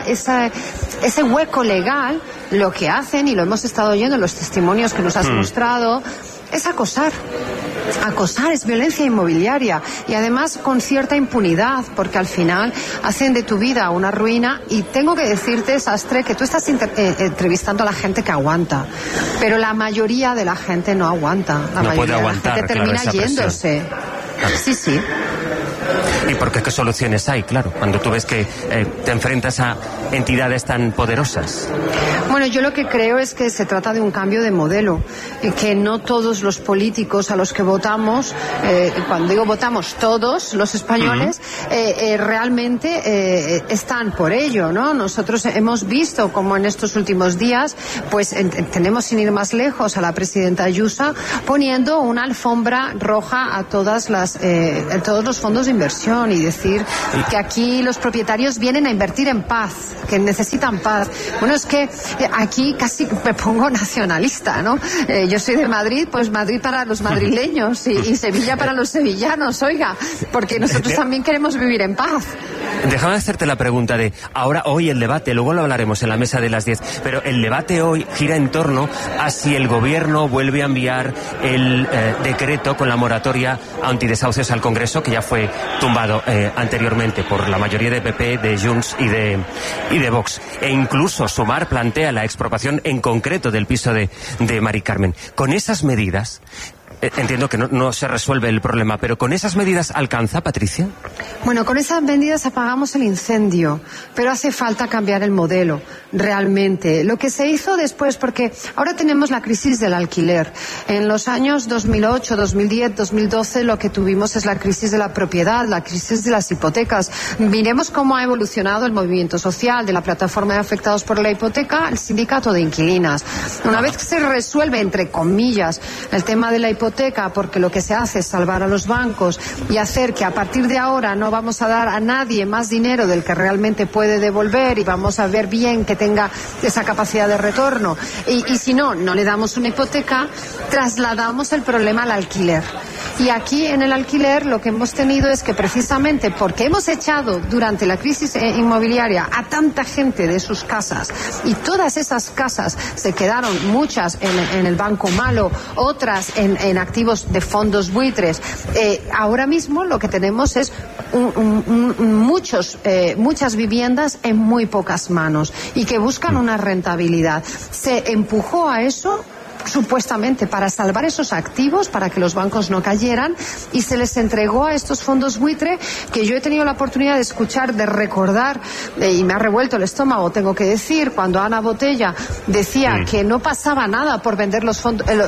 hueco legal, lo que hacen, y lo hemos estado oyendo en los testimonios que nos has mostrado, es acosar. Acosar es violencia inmobiliaria, y además con cierta impunidad, porque al final hacen de tu vida una ruina. Y tengo que decirte, Sastre, que tú estás entrevistando a la gente que aguanta, pero la mayoría de la gente no aguanta. La mayoría de la gente termina yéndose. Sí. ¿Y por qué soluciones hay? Claro, cuando tú ves que te enfrentas a entidades tan poderosas. Bueno, yo lo que creo es que se trata de un cambio de modelo, que no todos los políticos a los que votamos, cuando digo votamos todos los españoles, realmente están por ello, ¿no? Nosotros hemos visto como en estos últimos días, pues tenemos, sin ir más lejos, a la presidenta Ayuso poniendo una alfombra roja a todos los fondos de inversión y decir que aquí los propietarios vienen a invertir en paz, que necesitan paz. Bueno, es que aquí casi me pongo nacionalista, ¿no? Yo soy de Madrid, pues Madrid para los madrileños y Sevilla para los sevillanos, oiga, porque nosotros también queremos vivir en paz. Déjame hacerte la pregunta de, hoy el debate, luego lo hablaremos en la mesa de las 10, pero el debate hoy gira en torno a si el gobierno vuelve a enviar el decreto con la moratoria antidesahucios al Congreso, que ya fue tumbado anteriormente por la mayoría de PP, de Junts y de Vox. E incluso Sumar plantea la expropiación en concreto del piso de Mari Carmen. Con esas medidas, entiendo que no se resuelve el problema, pero ¿con esas medidas alcanza, Patricia? Bueno, con esas medidas apagamos el incendio, pero hace falta cambiar el modelo, realmente. Lo que se hizo después, porque ahora tenemos la crisis del alquiler. En los años 2008, 2010, 2012, lo que tuvimos es la crisis de la propiedad, la crisis de las hipotecas. Miremos cómo ha evolucionado el movimiento social de la plataforma de afectados por la hipoteca al sindicato de inquilinas. Una vez que se resuelve, entre comillas, el tema de la hipoteca, porque lo que se hace es salvar a los bancos y hacer que a partir de ahora no vamos a dar a nadie más dinero del que realmente puede devolver y vamos a ver bien que tenga esa capacidad de retorno. Y si no le damos una hipoteca, trasladamos el problema al alquiler. Y aquí en el alquiler lo que hemos tenido es que precisamente porque hemos echado durante la crisis inmobiliaria a tanta gente de sus casas y todas esas casas se quedaron, muchas en el banco malo, otras en activos de fondos buitres, ahora mismo lo que tenemos es muchas viviendas en muy pocas manos y que buscan una rentabilidad. Se empujó a eso supuestamente para salvar esos activos, para que los bancos no cayeran, y se les entregó a estos fondos buitre que yo he tenido la oportunidad de escuchar, de recordar, y me ha revuelto el estómago, tengo que decir, cuando Ana Botella decía que no pasaba nada por vender los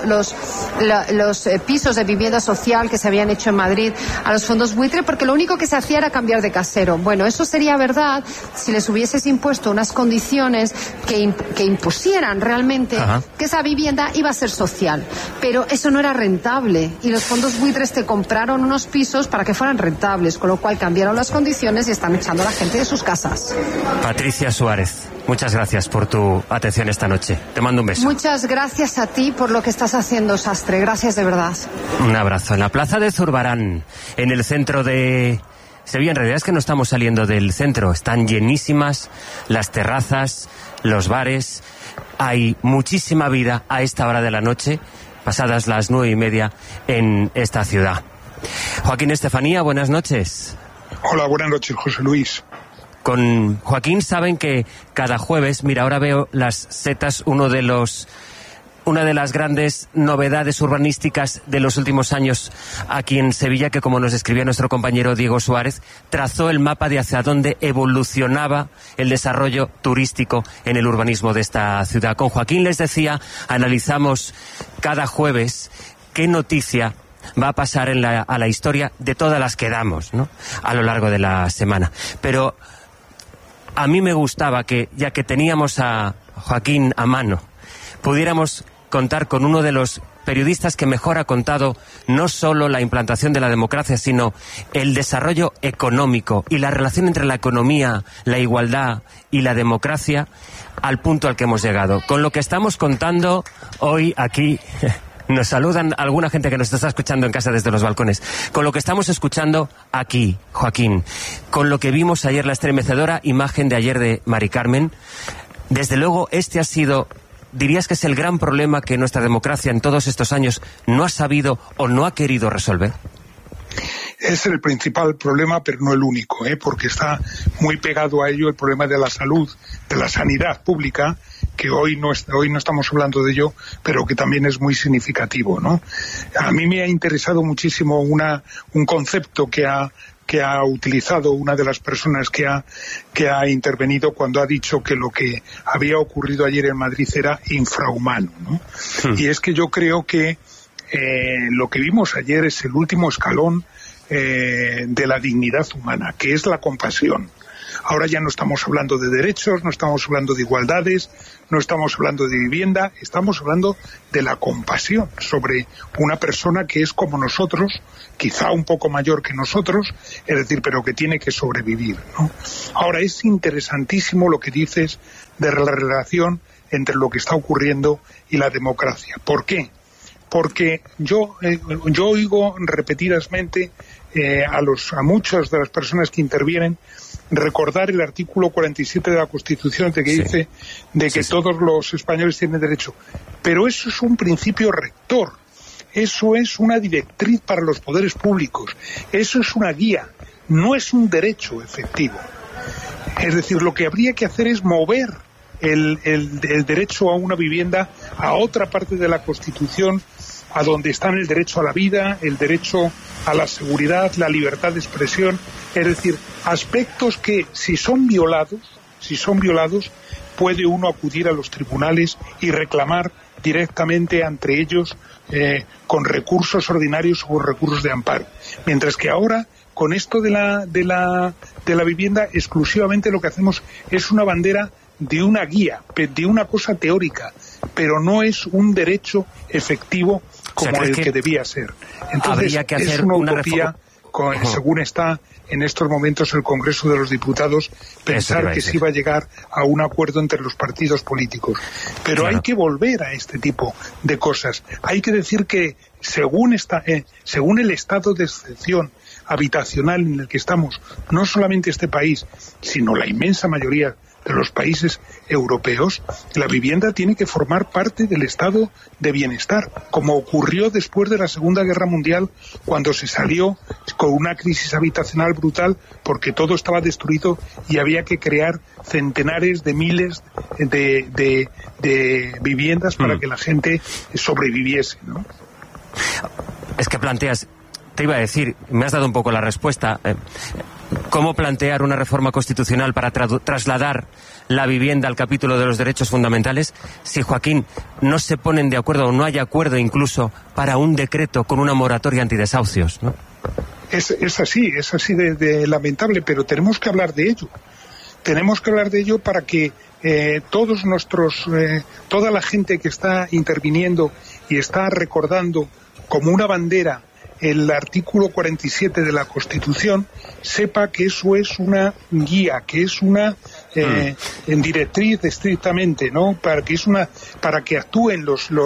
pisos de vivienda social que se habían hecho en Madrid a los fondos buitre, porque lo único que se hacía era cambiar de casero. Bueno, eso sería verdad si les hubieses impuesto unas condiciones que impusieran realmente que esa vivienda iba a ser social, pero eso no era rentable y los fondos buitres te compraron unos pisos para que fueran rentables, con lo cual cambiaron las condiciones y están echando a la gente de sus casas. Patricia Suárez, muchas gracias por tu atención esta noche. Te mando un beso. Muchas gracias a ti por lo que estás haciendo, Sastre. Gracias de verdad. Un abrazo. En la plaza de Zurbarán, en el centro de Sevilla, en realidad es que no estamos saliendo del centro, están llenísimas las terrazas, los bares. Hay muchísima vida a esta hora de la noche, pasadas las 9:30 en esta ciudad. Joaquín Estefanía, buenas noches. Hola, buenas noches, José Luis. Con Joaquín saben que cada jueves, mira, ahora veo las setas, una de las grandes novedades urbanísticas de los últimos años aquí en Sevilla, que como nos describía nuestro compañero Diego Suárez, trazó el mapa de hacia dónde evolucionaba el desarrollo turístico en el urbanismo de esta ciudad. Con Joaquín, les decía, analizamos cada jueves qué noticia va a pasar a la historia de todas las que damos, ¿no?, a lo largo de la semana. Pero a mí me gustaba que, ya que teníamos a Joaquín a mano, pudiéramos contar con uno de los periodistas que mejor ha contado no solo la implantación de la democracia, sino el desarrollo económico y la relación entre la economía, la igualdad y la democracia al punto al que hemos llegado. Con lo que estamos contando hoy aquí, nos saludan alguna gente que nos está escuchando en casa desde los balcones. Con lo que estamos escuchando aquí, Joaquín, con lo que vimos ayer, la estremecedora imagen de ayer de Mari Carmen, desde luego este ha sido, ¿dirías que es el gran problema que nuestra democracia en todos estos años no ha sabido o no ha querido resolver? Es el principal problema, pero no el único, porque está muy pegado a ello el problema de la salud, de la sanidad pública, que hoy no estamos hablando de ello, pero que también es muy significativo, ¿no? A mí me ha interesado muchísimo un concepto que ha que ha utilizado una de las personas que ha intervenido cuando ha dicho que lo que había ocurrido ayer en Madrid era infrahumano, ¿no? Y es que yo creo que lo que vimos ayer es el último escalón de la dignidad humana, que es la compasión. Ahora ya no estamos hablando de derechos, no estamos hablando de igualdades, no estamos hablando de vivienda, estamos hablando de la compasión sobre una persona que es como nosotros, quizá un poco mayor que nosotros, es decir, pero que tiene que sobrevivir, ¿no? Ahora, es interesantísimo lo que dices de la relación entre lo que está ocurriendo y la democracia. ¿Por qué? Porque yo oigo repetidamente a muchas de las personas que intervienen recordar el artículo 47 de la Constitución que dice que todos los españoles tienen derecho. Pero eso es un principio rector, eso es una directriz para los poderes públicos, eso es una guía, no es un derecho efectivo. Es decir, lo que habría que hacer es mover el derecho a una vivienda a otra parte de la Constitución, a donde están el derecho a la vida, el derecho a la seguridad, la libertad de expresión, es decir, aspectos que si son violados, puede uno acudir a los tribunales y reclamar directamente ante ellos con recursos ordinarios o recursos de amparo. Mientras que ahora, con esto de la vivienda, exclusivamente lo que hacemos es una bandera de una guía, de una cosa teórica, pero no es un derecho efectivo como el que debía ser. Entonces, que hacer es una utopía, según está en estos momentos el Congreso de los Diputados, pensar que se iba a llegar a un acuerdo entre los partidos políticos. Pero hay que volver a este tipo de cosas. Hay que decir que según el estado de excepción habitacional en el que estamos, no solamente este país, sino la inmensa mayoría de los países europeos, la vivienda tiene que formar parte del estado de bienestar, como ocurrió después de la Segunda Guerra Mundial, cuando se salió con una crisis habitacional brutal porque todo estaba destruido y había que crear centenares de miles de viviendas para que la gente sobreviviese, ¿no? Es que planteas, te iba a decir, me has dado un poco la respuesta. ¿Cómo plantear una reforma constitucional para trasladar la vivienda al capítulo de los derechos fundamentales si, Joaquín, no se ponen de acuerdo o no hay acuerdo incluso para un decreto con una moratoria antidesahucios, ¿no? Es así de lamentable, pero tenemos que hablar de ello. Tenemos que hablar de ello para que toda la gente que está interviniendo y está recordando como una bandera el artículo 47 de la Constitución, sepa que eso es una guía, que es una en directriz estrictamente, ¿no? Para que actúen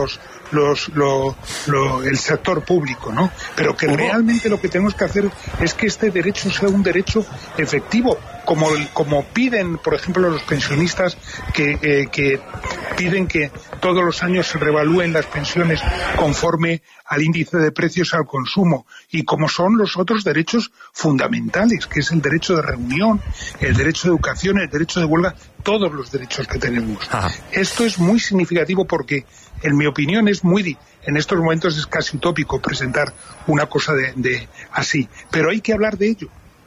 el sector público, ¿no? Pero que realmente lo que tenemos que hacer es que este derecho sea un derecho efectivo, como piden, por ejemplo, los pensionistas que piden que todos los años se revalúen las pensiones conforme al índice de precios al consumo, y como son los otros derechos fundamentales, que es el derecho de reunión, el derecho de educación, el derecho de huelga, todos los derechos que tenemos. Esto es muy significativo porque, en mi opinión, en estos momentos es casi utópico presentar una cosa de así, pero hay que hablar de ello,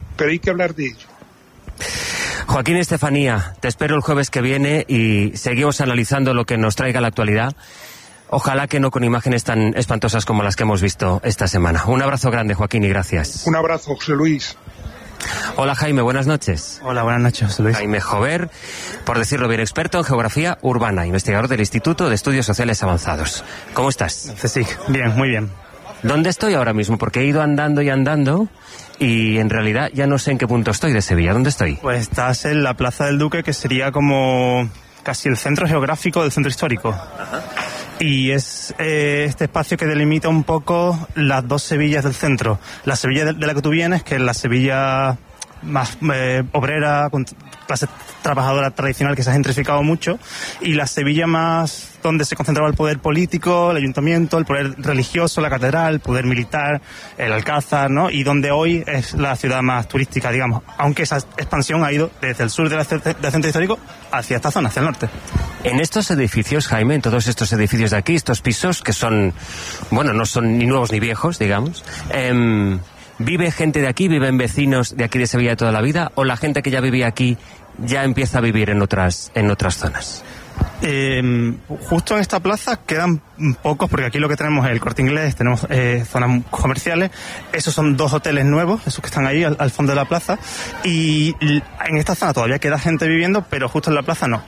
Joaquín Estefanía, te espero el jueves que viene y seguimos analizando lo que nos traiga la actualidad. Ojalá que no con imágenes tan espantosas como las que hemos visto esta semana. Un abrazo grande, Joaquín, y gracias. Un abrazo, José Luis. Hola, Jaime, buenas noches. Hola, buenas noches, José Luis. Jaime Jover, por decirlo bien, experto en geografía urbana, investigador del Instituto de Estudios Sociales Avanzados. ¿Cómo estás? Sí, bien, muy bien. ¿Dónde estoy ahora mismo? Porque he ido andando y en realidad ya no sé en qué punto estoy de Sevilla. ¿Dónde estoy? Pues estás en la Plaza del Duque, que sería como casi el centro geográfico del centro histórico. Ajá. Y es este espacio que delimita un poco las dos Sevillas del centro. La Sevilla de la que tú vienes, que es la Sevilla más obrera, con clase trabajadora tradicional, que se ha gentrificado mucho, y la Sevilla más donde se concentraba el poder político, el ayuntamiento, el poder religioso, la catedral, el poder militar, el Alcázar, ¿no? Y donde hoy es la ciudad más turística, digamos, aunque esa expansión ha ido desde el sur del centro histórico hacia esta zona, hacia el norte. En estos edificios, Jaime, en todos estos edificios de aquí, estos pisos que son, bueno, no son ni nuevos ni viejos, digamos, ¿Vive gente de aquí, viven vecinos de aquí de Sevilla de toda la vida, o la gente que ya vivía aquí ya empieza a vivir en otras zonas? Justo en esta plaza quedan pocos, porque aquí lo que tenemos es el Corte Inglés, tenemos zonas comerciales, esos son 2 hoteles nuevos, esos que están ahí al fondo de la plaza, y en esta zona todavía queda gente viviendo, pero justo en la plaza no.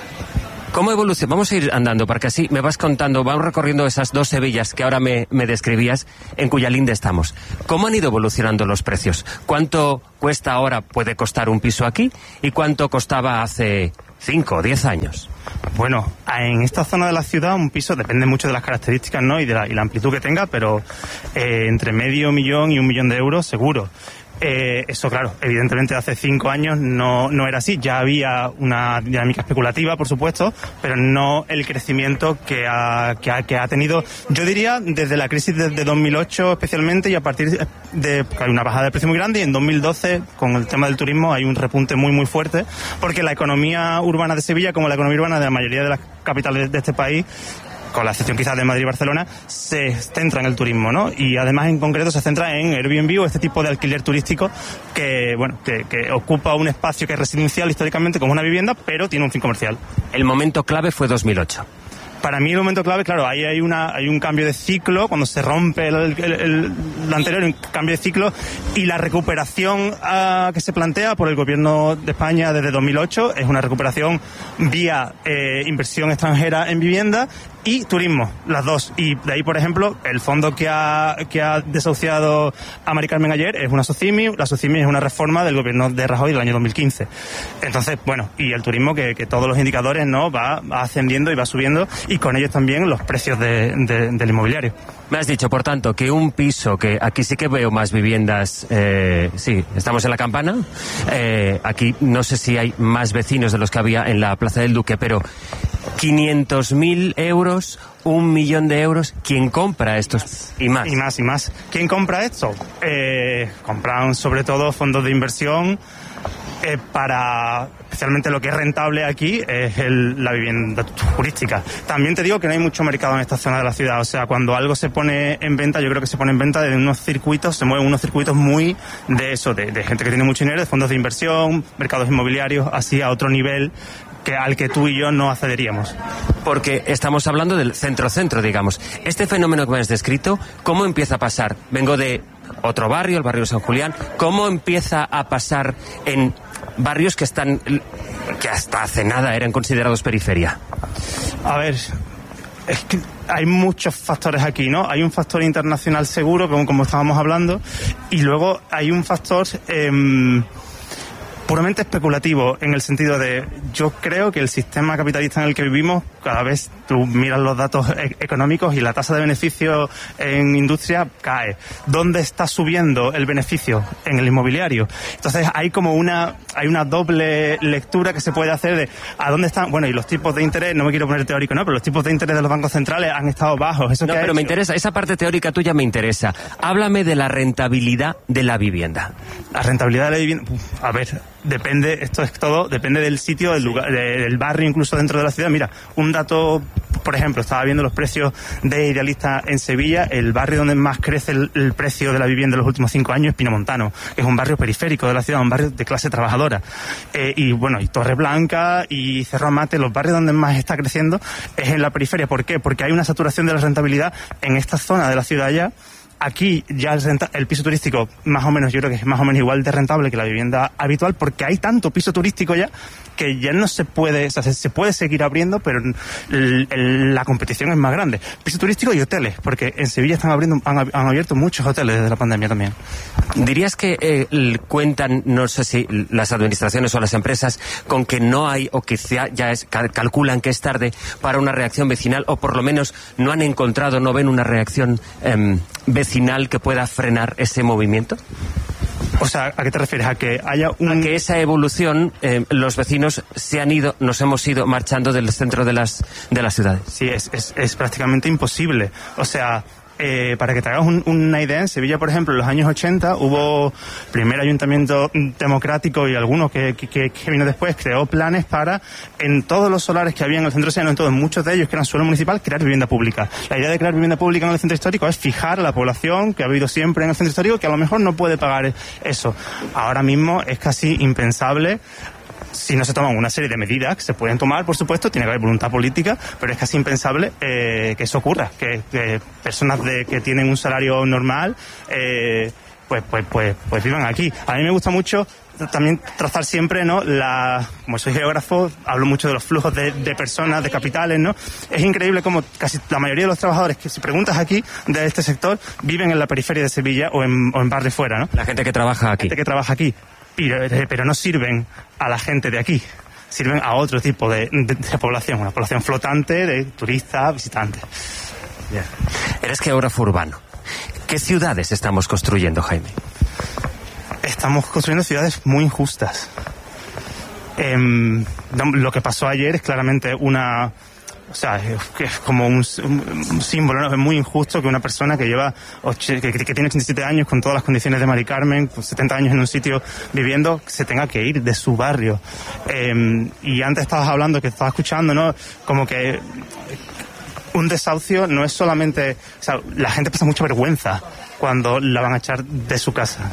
¿Cómo evoluciona? Vamos a ir andando, porque así me vas contando, vamos recorriendo esas 2 Sevillas que ahora me describías, en cuya linde estamos. ¿Cómo han ido evolucionando los precios? ¿Cuánto cuesta ahora, puede costar un piso aquí? ¿Y cuánto costaba hace 5 o 10 años? Bueno, en esta zona de la ciudad un piso depende mucho de las características, ¿no? y la amplitud que tenga, pero entre $500,000 y $1 millón seguro. Eso, claro, evidentemente hace 5 años no era así. Ya había una dinámica especulativa, por supuesto, pero no el crecimiento que ha tenido, yo diría, desde la crisis de 2008 especialmente, y a partir de hay una bajada de precio muy grande, y en 2012, con el tema del turismo, hay un repunte muy, muy fuerte, porque la economía urbana de Sevilla, como la economía urbana de la mayoría de las capitales de este país, con la excepción quizás de Madrid y Barcelona, se centra en el turismo, ¿no? Y además en concreto se centra en Airbnb o este tipo de alquiler turístico que ocupa un espacio que es residencial históricamente como una vivienda, pero tiene un fin comercial. El momento clave fue 2008. Para mí el momento clave, claro, ahí hay un cambio de ciclo, cuando se rompe el anterior, un cambio de ciclo, y la recuperación que se plantea por el gobierno de España desde 2008 es una recuperación vía inversión extranjera en vivienda y turismo, las dos. Y de ahí, por ejemplo, el fondo que ha desahuciado a Mari Carmen ayer es una SOCIMI. La SOCIMI es una reforma del gobierno de Rajoy del año 2015. Entonces, bueno, y el turismo que todos los indicadores, ¿no?, va ascendiendo y va subiendo, y con ellos también los precios del inmobiliario. Me has dicho, por tanto, que un piso, que aquí sí que veo más viviendas, sí, estamos en la Campana, aquí no sé si hay más vecinos de los que había en la Plaza del Duque, pero 500.000 euros, $1 millón, ¿quién compra estos? Y más. Y más. ¿Quién compra esto? Compran sobre todo fondos de inversión, para especialmente lo que es rentable aquí es la vivienda turística. También te digo que no hay mucho mercado en esta zona de la ciudad, o sea, cuando algo se pone en venta, yo creo que se pone en venta de unos circuitos, se mueven unos circuitos muy de eso, de gente que tiene mucho dinero, de fondos de inversión, mercados inmobiliarios, así a otro nivel al que tú y yo no accederíamos. Porque estamos hablando del centro-centro, digamos. Este fenómeno que me has descrito, ¿cómo empieza a pasar? Vengo de otro barrio, el barrio de San Julián. ¿Cómo empieza a pasar en barrios que hasta hace nada eran considerados periferia? A ver, es que hay muchos factores aquí, ¿no? Hay un factor internacional seguro, como estábamos hablando, y luego hay un factor puramente especulativo, en el sentido de, yo creo que el sistema capitalista en el que vivimos, cada vez tú miras los datos económicos y la tasa de beneficio en industria cae. ¿Dónde está subiendo el beneficio? En el inmobiliario. Entonces hay una doble lectura que se puede hacer de a dónde están, bueno, y los tipos de interés, no me quiero poner teórico, ¿no?, pero los tipos de interés de los bancos centrales han estado bajos. No, pero me interesa, esa parte teórica tuya me interesa. Háblame de la rentabilidad de la vivienda. La rentabilidad de la vivienda, a ver, depende, esto es todo, depende del sitio, del lugar, del barrio, incluso dentro de la ciudad. Mira, un dato, por ejemplo, estaba viendo los precios de Idealista en Sevilla, el barrio donde más crece el precio de la vivienda en los últimos 5 años es Pinomontano, que es un barrio periférico de la ciudad, un barrio de clase trabajadora. Y bueno, y Torreblanca y Cerro Amate, los barrios donde más está creciendo es en la periferia. ¿Por qué? Porque hay una saturación de la rentabilidad en esta zona de la ciudad ya. Aquí ya el piso turístico, más o menos, yo creo que es más o menos igual de rentable que la vivienda habitual, porque hay tanto piso turístico ya que ya no se puede, o sea, se puede seguir abriendo, pero la competición es más grande. Piso turístico y hoteles, porque en Sevilla han abierto muchos hoteles desde la pandemia también. ¿Dirías que cuentan, no sé si las administraciones o las empresas, con que no hay, o que calculan que es tarde para una reacción vecinal, o por lo menos no han encontrado, no ven una reacción vecinal que pueda frenar ese movimiento? O sea, ¿a qué te refieres? ¿A que haya a que esa evolución, los vecinos nos hemos ido marchando del centro de las ciudades? Sí, es prácticamente imposible. O sea, Para que te hagas una idea, en Sevilla, por ejemplo, en los años 80 hubo primer ayuntamiento democrático y alguno que vino después, creó planes para, en todos los solares que había en el centro sevillano, en todos, muchos de ellos que eran suelo municipal, crear vivienda pública. La idea de crear vivienda pública en el centro histórico es fijar a la población que ha habido siempre en el centro histórico, que a lo mejor no puede pagar eso. Ahora mismo es casi impensable. Si no se toman una serie de medidas que se pueden tomar, por supuesto, tiene que haber voluntad política, pero es casi impensable que eso ocurra, que personas que tienen un salario normal pues vivan aquí. A mí me gusta mucho también trazar siempre, ¿no? Como soy geógrafo, hablo mucho de los flujos de personas, de capitales, ¿no? Es increíble como casi la mayoría de los trabajadores que, si preguntas aquí de este sector, viven en la periferia de Sevilla o en barrios fuera, ¿no? La gente que trabaja aquí. Pero no sirven a la gente de aquí, sirven a otro tipo de población, una población flotante de turistas, visitantes. Yeah. Eres geógrafo urbano. ¿Qué ciudades estamos construyendo, Jaime? Estamos construyendo ciudades muy injustas. Lo que pasó ayer es claramente que es como un símbolo, ¿no? Es muy injusto que una persona que lleva que tiene 87 años con todas las condiciones de Mari Carmen, con 70 años en un sitio viviendo, se tenga que ir de su barrio. Y antes estaba escuchando, ¿no? Como que un desahucio no es solamente... O sea, la gente pasa mucha vergüenza cuando la van a echar de su casa.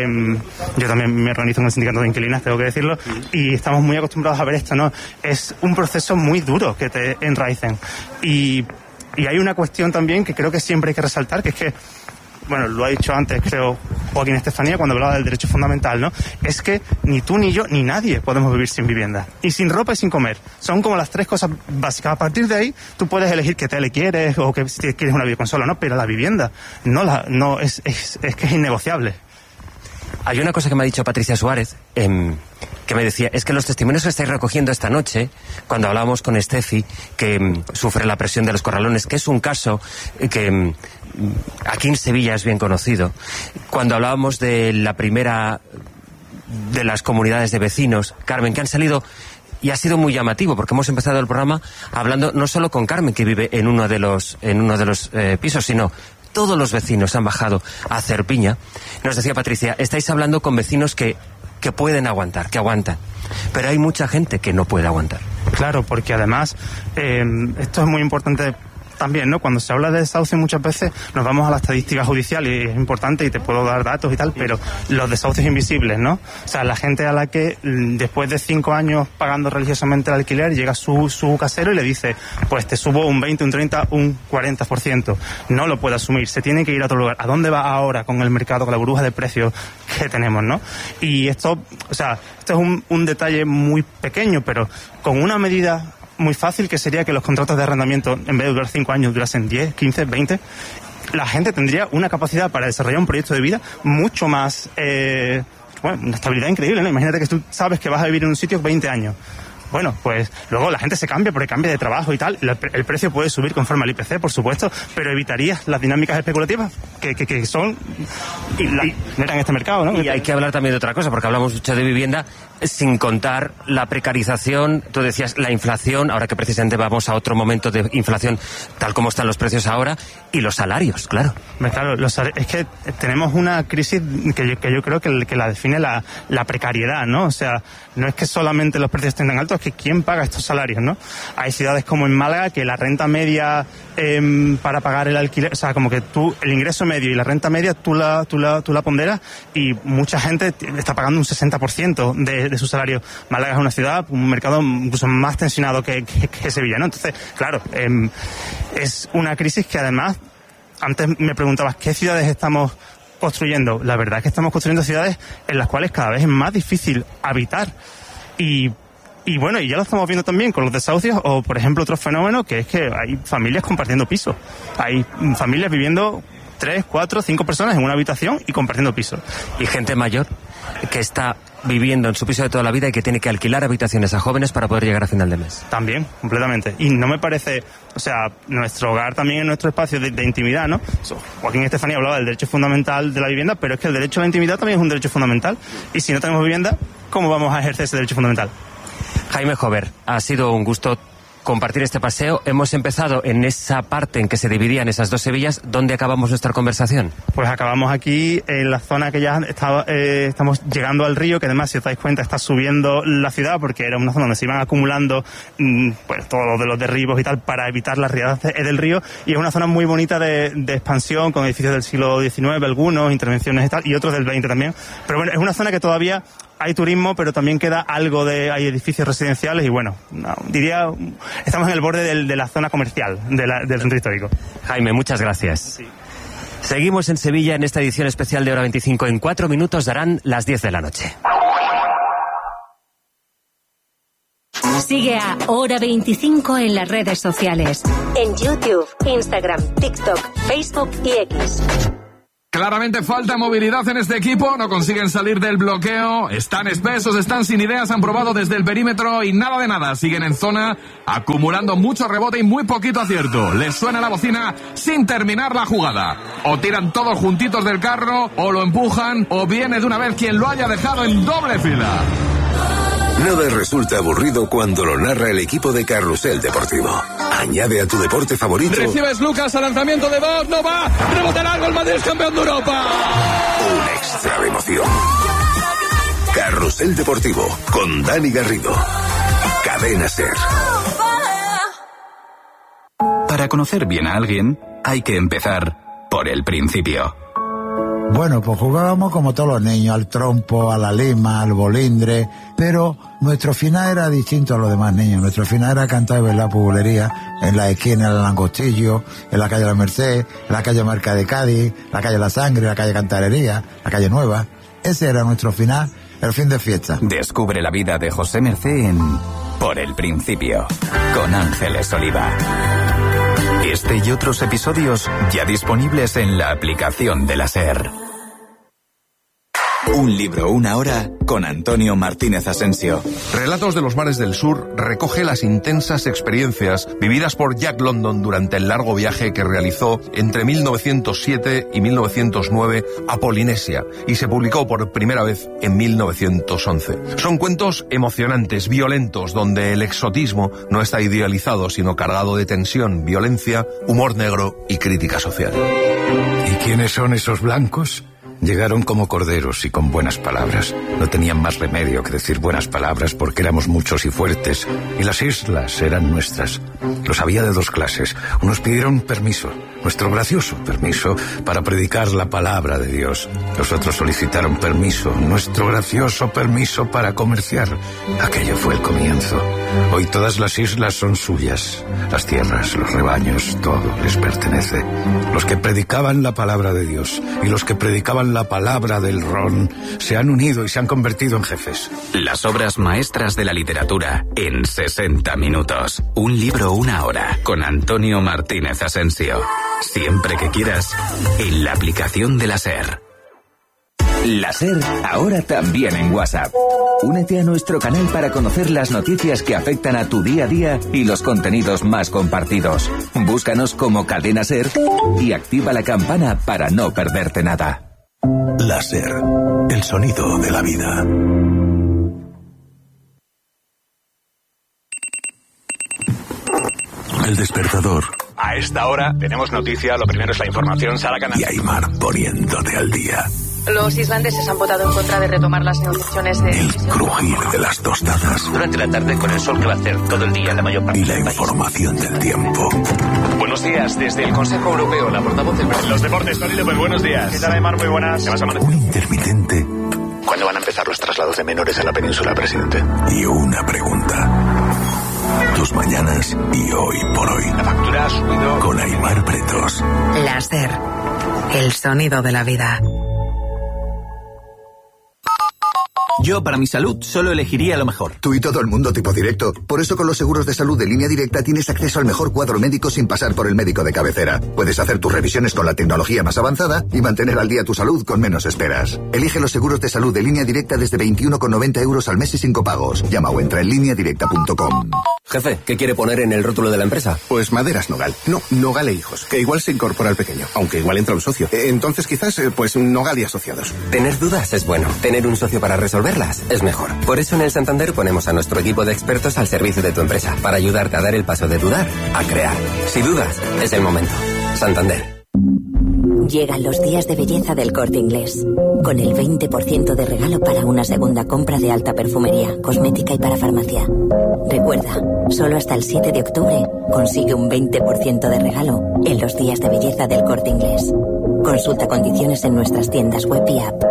Yo también me organizo en el sindicato de inquilinas, tengo que decirlo, y estamos muy acostumbrados a ver esto, ¿no? Es un proceso muy duro que te enraicen. Y hay una cuestión también que creo que siempre hay que resaltar, que es que, bueno, lo ha dicho antes, creo, Joaquín Estefanía, cuando hablaba del derecho fundamental, ¿no? Es que ni tú, ni yo, ni nadie podemos vivir sin vivienda. Y sin ropa y sin comer. Son como las tres cosas básicas. A partir de ahí, tú puedes elegir qué tele quieres o que si quieres una videoconsola, ¿no? Pero la vivienda es que es innegociable. Hay una cosa que me ha dicho Patricia Suárez, que me decía, es que los testimonios que estáis recogiendo esta noche, cuando hablábamos con Estefi, que sufre la presión de los corralones, que es un caso que aquí en Sevilla es bien conocido, cuando hablábamos de la primera de las comunidades de vecinos, Carmen, que han salido, y ha sido muy llamativo, porque hemos empezado el programa hablando no solo con Carmen, que vive en uno de los pisos, sino todos los vecinos han bajado a hacer piña. Nos decía Patricia, estáis hablando con vecinos que pueden aguantar, que aguantan, pero hay mucha gente que no puede aguantar. Claro, porque además esto es muy importante también, ¿no? Cuando se habla de desahucio muchas veces nos vamos a la estadística judicial y es importante y te puedo dar datos y tal, pero los desahucios invisibles, ¿no? O sea, la gente a la que después de 5 años pagando religiosamente el alquiler llega su casero y le dice, pues te subo un 20, un 30, un 40%. No lo puede asumir, se tiene que ir a otro lugar. ¿A dónde va ahora con el mercado, con la burbuja de precios que tenemos, ¿no? Y esto es un detalle muy pequeño, pero con una medida muy fácil, que sería que los contratos de arrendamiento, en vez de durar 5 años, durasen 10, 15, 20, la gente tendría una capacidad para desarrollar un proyecto de vida mucho más, una estabilidad increíble, ¿no? Imagínate que tú sabes que vas a vivir en un sitio 20 años. Bueno, pues luego la gente se cambia porque cambia de trabajo y tal. El precio puede subir conforme al IPC, por supuesto, pero evitarías las dinámicas especulativas que son y generan este mercado, ¿no? Y hay que hablar también de otra cosa, porque hablamos mucho de vivienda sin contar la precarización. Tú decías la inflación, ahora que precisamente vamos a otro momento de inflación, tal como están los precios ahora, y los salarios, claro. Claro, es que tenemos una crisis que yo creo que la define la precariedad, ¿no? O sea, no es que solamente los precios estén tan altos, es que ¿quién paga estos salarios, no? Hay ciudades como en Málaga que la renta media para pagar el alquiler, o sea, como que el ingreso medio y la renta media tú la ponderas y mucha gente está pagando un 60% de su salario. Málaga es una ciudad, un mercado incluso más tensionado que Sevilla, ¿no? Entonces, claro, es una crisis que además, antes me preguntabas, ¿qué ciudades estamos construyendo? La verdad es que estamos construyendo ciudades en las cuales cada vez es más difícil habitar. Y bueno, y ya lo estamos viendo también con los desahucios o, por ejemplo, otro fenómeno que es que hay familias compartiendo pisos. Hay familias viviendo 3, 4, 5 personas en una habitación y compartiendo pisos. Y gente mayor que está viviendo en su piso de toda la vida y que tiene que alquilar habitaciones a jóvenes para poder llegar a final de mes. También, completamente. Y no me parece, o sea, nuestro hogar también es nuestro espacio de intimidad, ¿no? Joaquín Estefanía hablaba del derecho fundamental de la vivienda, pero es que el derecho a la intimidad también es un derecho fundamental. Y si no tenemos vivienda, ¿cómo vamos a ejercer ese derecho fundamental? Jaime Jover, ha sido un gusto compartir este paseo. Hemos empezado en esa parte en que se dividían esas dos Sevillas. ¿Dónde acabamos nuestra conversación? Pues acabamos aquí en la zona que ya estamos llegando al río, que además, si os dais cuenta, está subiendo la ciudad, porque era una zona donde se iban acumulando pues todos los derribos y tal para evitar las riadas del río, y es una zona muy bonita de expansión, con edificios del siglo XIX, algunos, intervenciones y tal, y otros del XX también. Pero bueno, es una zona que todavía hay turismo, pero también queda algo hay edificios residenciales y bueno, diría, estamos en el borde de la zona comercial del centro histórico. Jaime, muchas gracias. Sí. Seguimos en Sevilla en esta edición especial de Hora 25. En 4 minutos darán las 10 de la noche. Sigue a Hora 25 en las redes sociales. En YouTube, Instagram, TikTok, Facebook y X. Claramente falta movilidad en este equipo, no consiguen salir del bloqueo, están espesos, están sin ideas, han probado desde el perímetro y nada de nada, siguen en zona, acumulando mucho rebote y muy poquito acierto. Les suena la bocina sin terminar la jugada. O tiran todos juntitos del carro, o lo empujan, o viene de una vez quien lo haya dejado en doble fila. Nada resulta aburrido cuando lo narra el equipo de Carrusel Deportivo. Añade a tu deporte favorito. Recibes Lucas al lanzamiento de Bob, no va, rebote largo, el Madrid es campeón de Europa. Un extra de emoción. Carrusel Deportivo con Dani Garrido. Cadena SER. Para conocer bien a alguien, hay que empezar por el principio. Bueno, pues jugábamos como todos los niños, al trompo, a la lima, al bolindre, pero nuestro final era distinto a los demás niños. Nuestro final era cantar y bailar pubulería en la esquina del Langostillo, en la calle La Merced, en la calle Marca de Cádiz, la calle La Sangre, la calle Cantarería, la calle Nueva. Ese era nuestro final, el fin de fiesta. Descubre la vida de José Mercé en Por el Principio, con Ángeles Oliva. Este y otros episodios ya disponibles en la aplicación de la SER. Un libro, una hora, con Antonio Martínez Asensio. Relatos de los mares del sur recoge las intensas experiencias vividas por Jack London durante el largo viaje que realizó entre 1907 y 1909 a Polinesia y se publicó por primera vez en 1911. Son cuentos emocionantes, violentos, donde el exotismo no está idealizado, sino cargado de tensión, violencia, humor negro y crítica social. ¿Y quiénes son esos blancos? Llegaron como corderos y con buenas palabras. No tenían más remedio que decir buenas palabras porque éramos muchos y fuertes, y las islas eran nuestras. Los había de dos clases. Unos pidieron permiso, nuestro gracioso permiso, para predicar la palabra de Dios. Los otros solicitaron permiso, nuestro gracioso permiso para comerciar. Aquello fue el comienzo. Hoy todas las islas son suyas. Las tierras, los rebaños, todo les pertenece. Los que predicaban la palabra de Dios y los que predicaban la palabra del ron se han unido y se han convertido en jefes. Las obras maestras de la literatura en 60 minutos. Un libro, una hora, con Antonio Martínez Asensio. Siempre que quieras, en la aplicación de la SER. La SER, ahora también en WhatsApp. Únete a nuestro canal para conocer las noticias que afectan a tu día a día y los contenidos más compartidos. Búscanos como Cadena SER y activa la campana para no perderte nada. La SER, el sonido de la vida. El despertador. A esta hora tenemos noticia, lo primero es la información, Sara Canal. Y Aymar poniéndote al día. Los islandeses han votado en contra de retomar las negociaciones de... El crujir de las tostadas. Durante la tarde con el sol que va a hacer todo el día en la mayor parte y la información del tiempo. Buenos días, desde el Consejo Europeo, la portavoz del... Los deportes, Tony López, buenos días. ¿Qué tal, Aymar? Muy buenas. ¿Qué vas a amanecer? Un intermitente. ¿Cuándo van a empezar los traslados de menores a la península, presidente? Y una pregunta. Tus mañanas y hoy por hoy. La factura ha subido... Con Aymar Pretos. La SER, el sonido de la vida. Yo, para mi salud, solo elegiría lo mejor. Tú y todo el mundo tipo directo. Por eso con los seguros de salud de Línea Directa tienes acceso al mejor cuadro médico sin pasar por el médico de cabecera. Puedes hacer tus revisiones con la tecnología más avanzada y mantener al día tu salud con menos esperas. Elige los seguros de salud de Línea Directa desde 21,90 € al mes y sin copagos. Llama o entra en lineadirecta.com. Jefe, ¿qué quiere poner en el rótulo de la empresa? Pues Maderas Nogal. No, Nogal e Hijos, que igual se incorpora al pequeño, aunque igual entra un socio. Entonces quizás, pues Nogal y Asociados. Tener dudas es bueno. Tener un socio para resolver cuidarlas es mejor. Por eso en el Santander ponemos a nuestro equipo de expertos al servicio de tu empresa, para ayudarte a dar el paso de dudar a crear. Si dudas, es el momento. Santander. Llegan los días de belleza del Corte Inglés, con el 20% de regalo para una segunda compra de alta perfumería, cosmética y para farmacia. Recuerda, solo hasta el 7 de octubre consigue un 20% de regalo en los días de belleza del Corte Inglés. Consulta condiciones en nuestras tiendas web y app.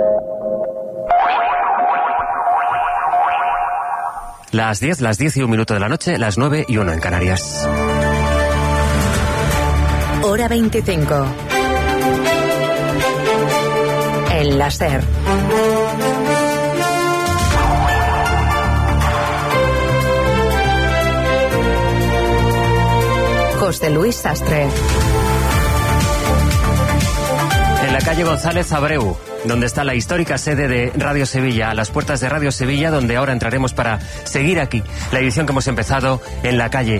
Las 10 y 1 minuto de la noche, las 9 y 1 en Canarias. Hora 25. En la SER. José Luis Sastre. En la calle González Abreu, donde está la histórica sede de Radio Sevilla, a las puertas de Radio Sevilla, donde ahora entraremos para seguir aquí la edición que hemos empezado en la calle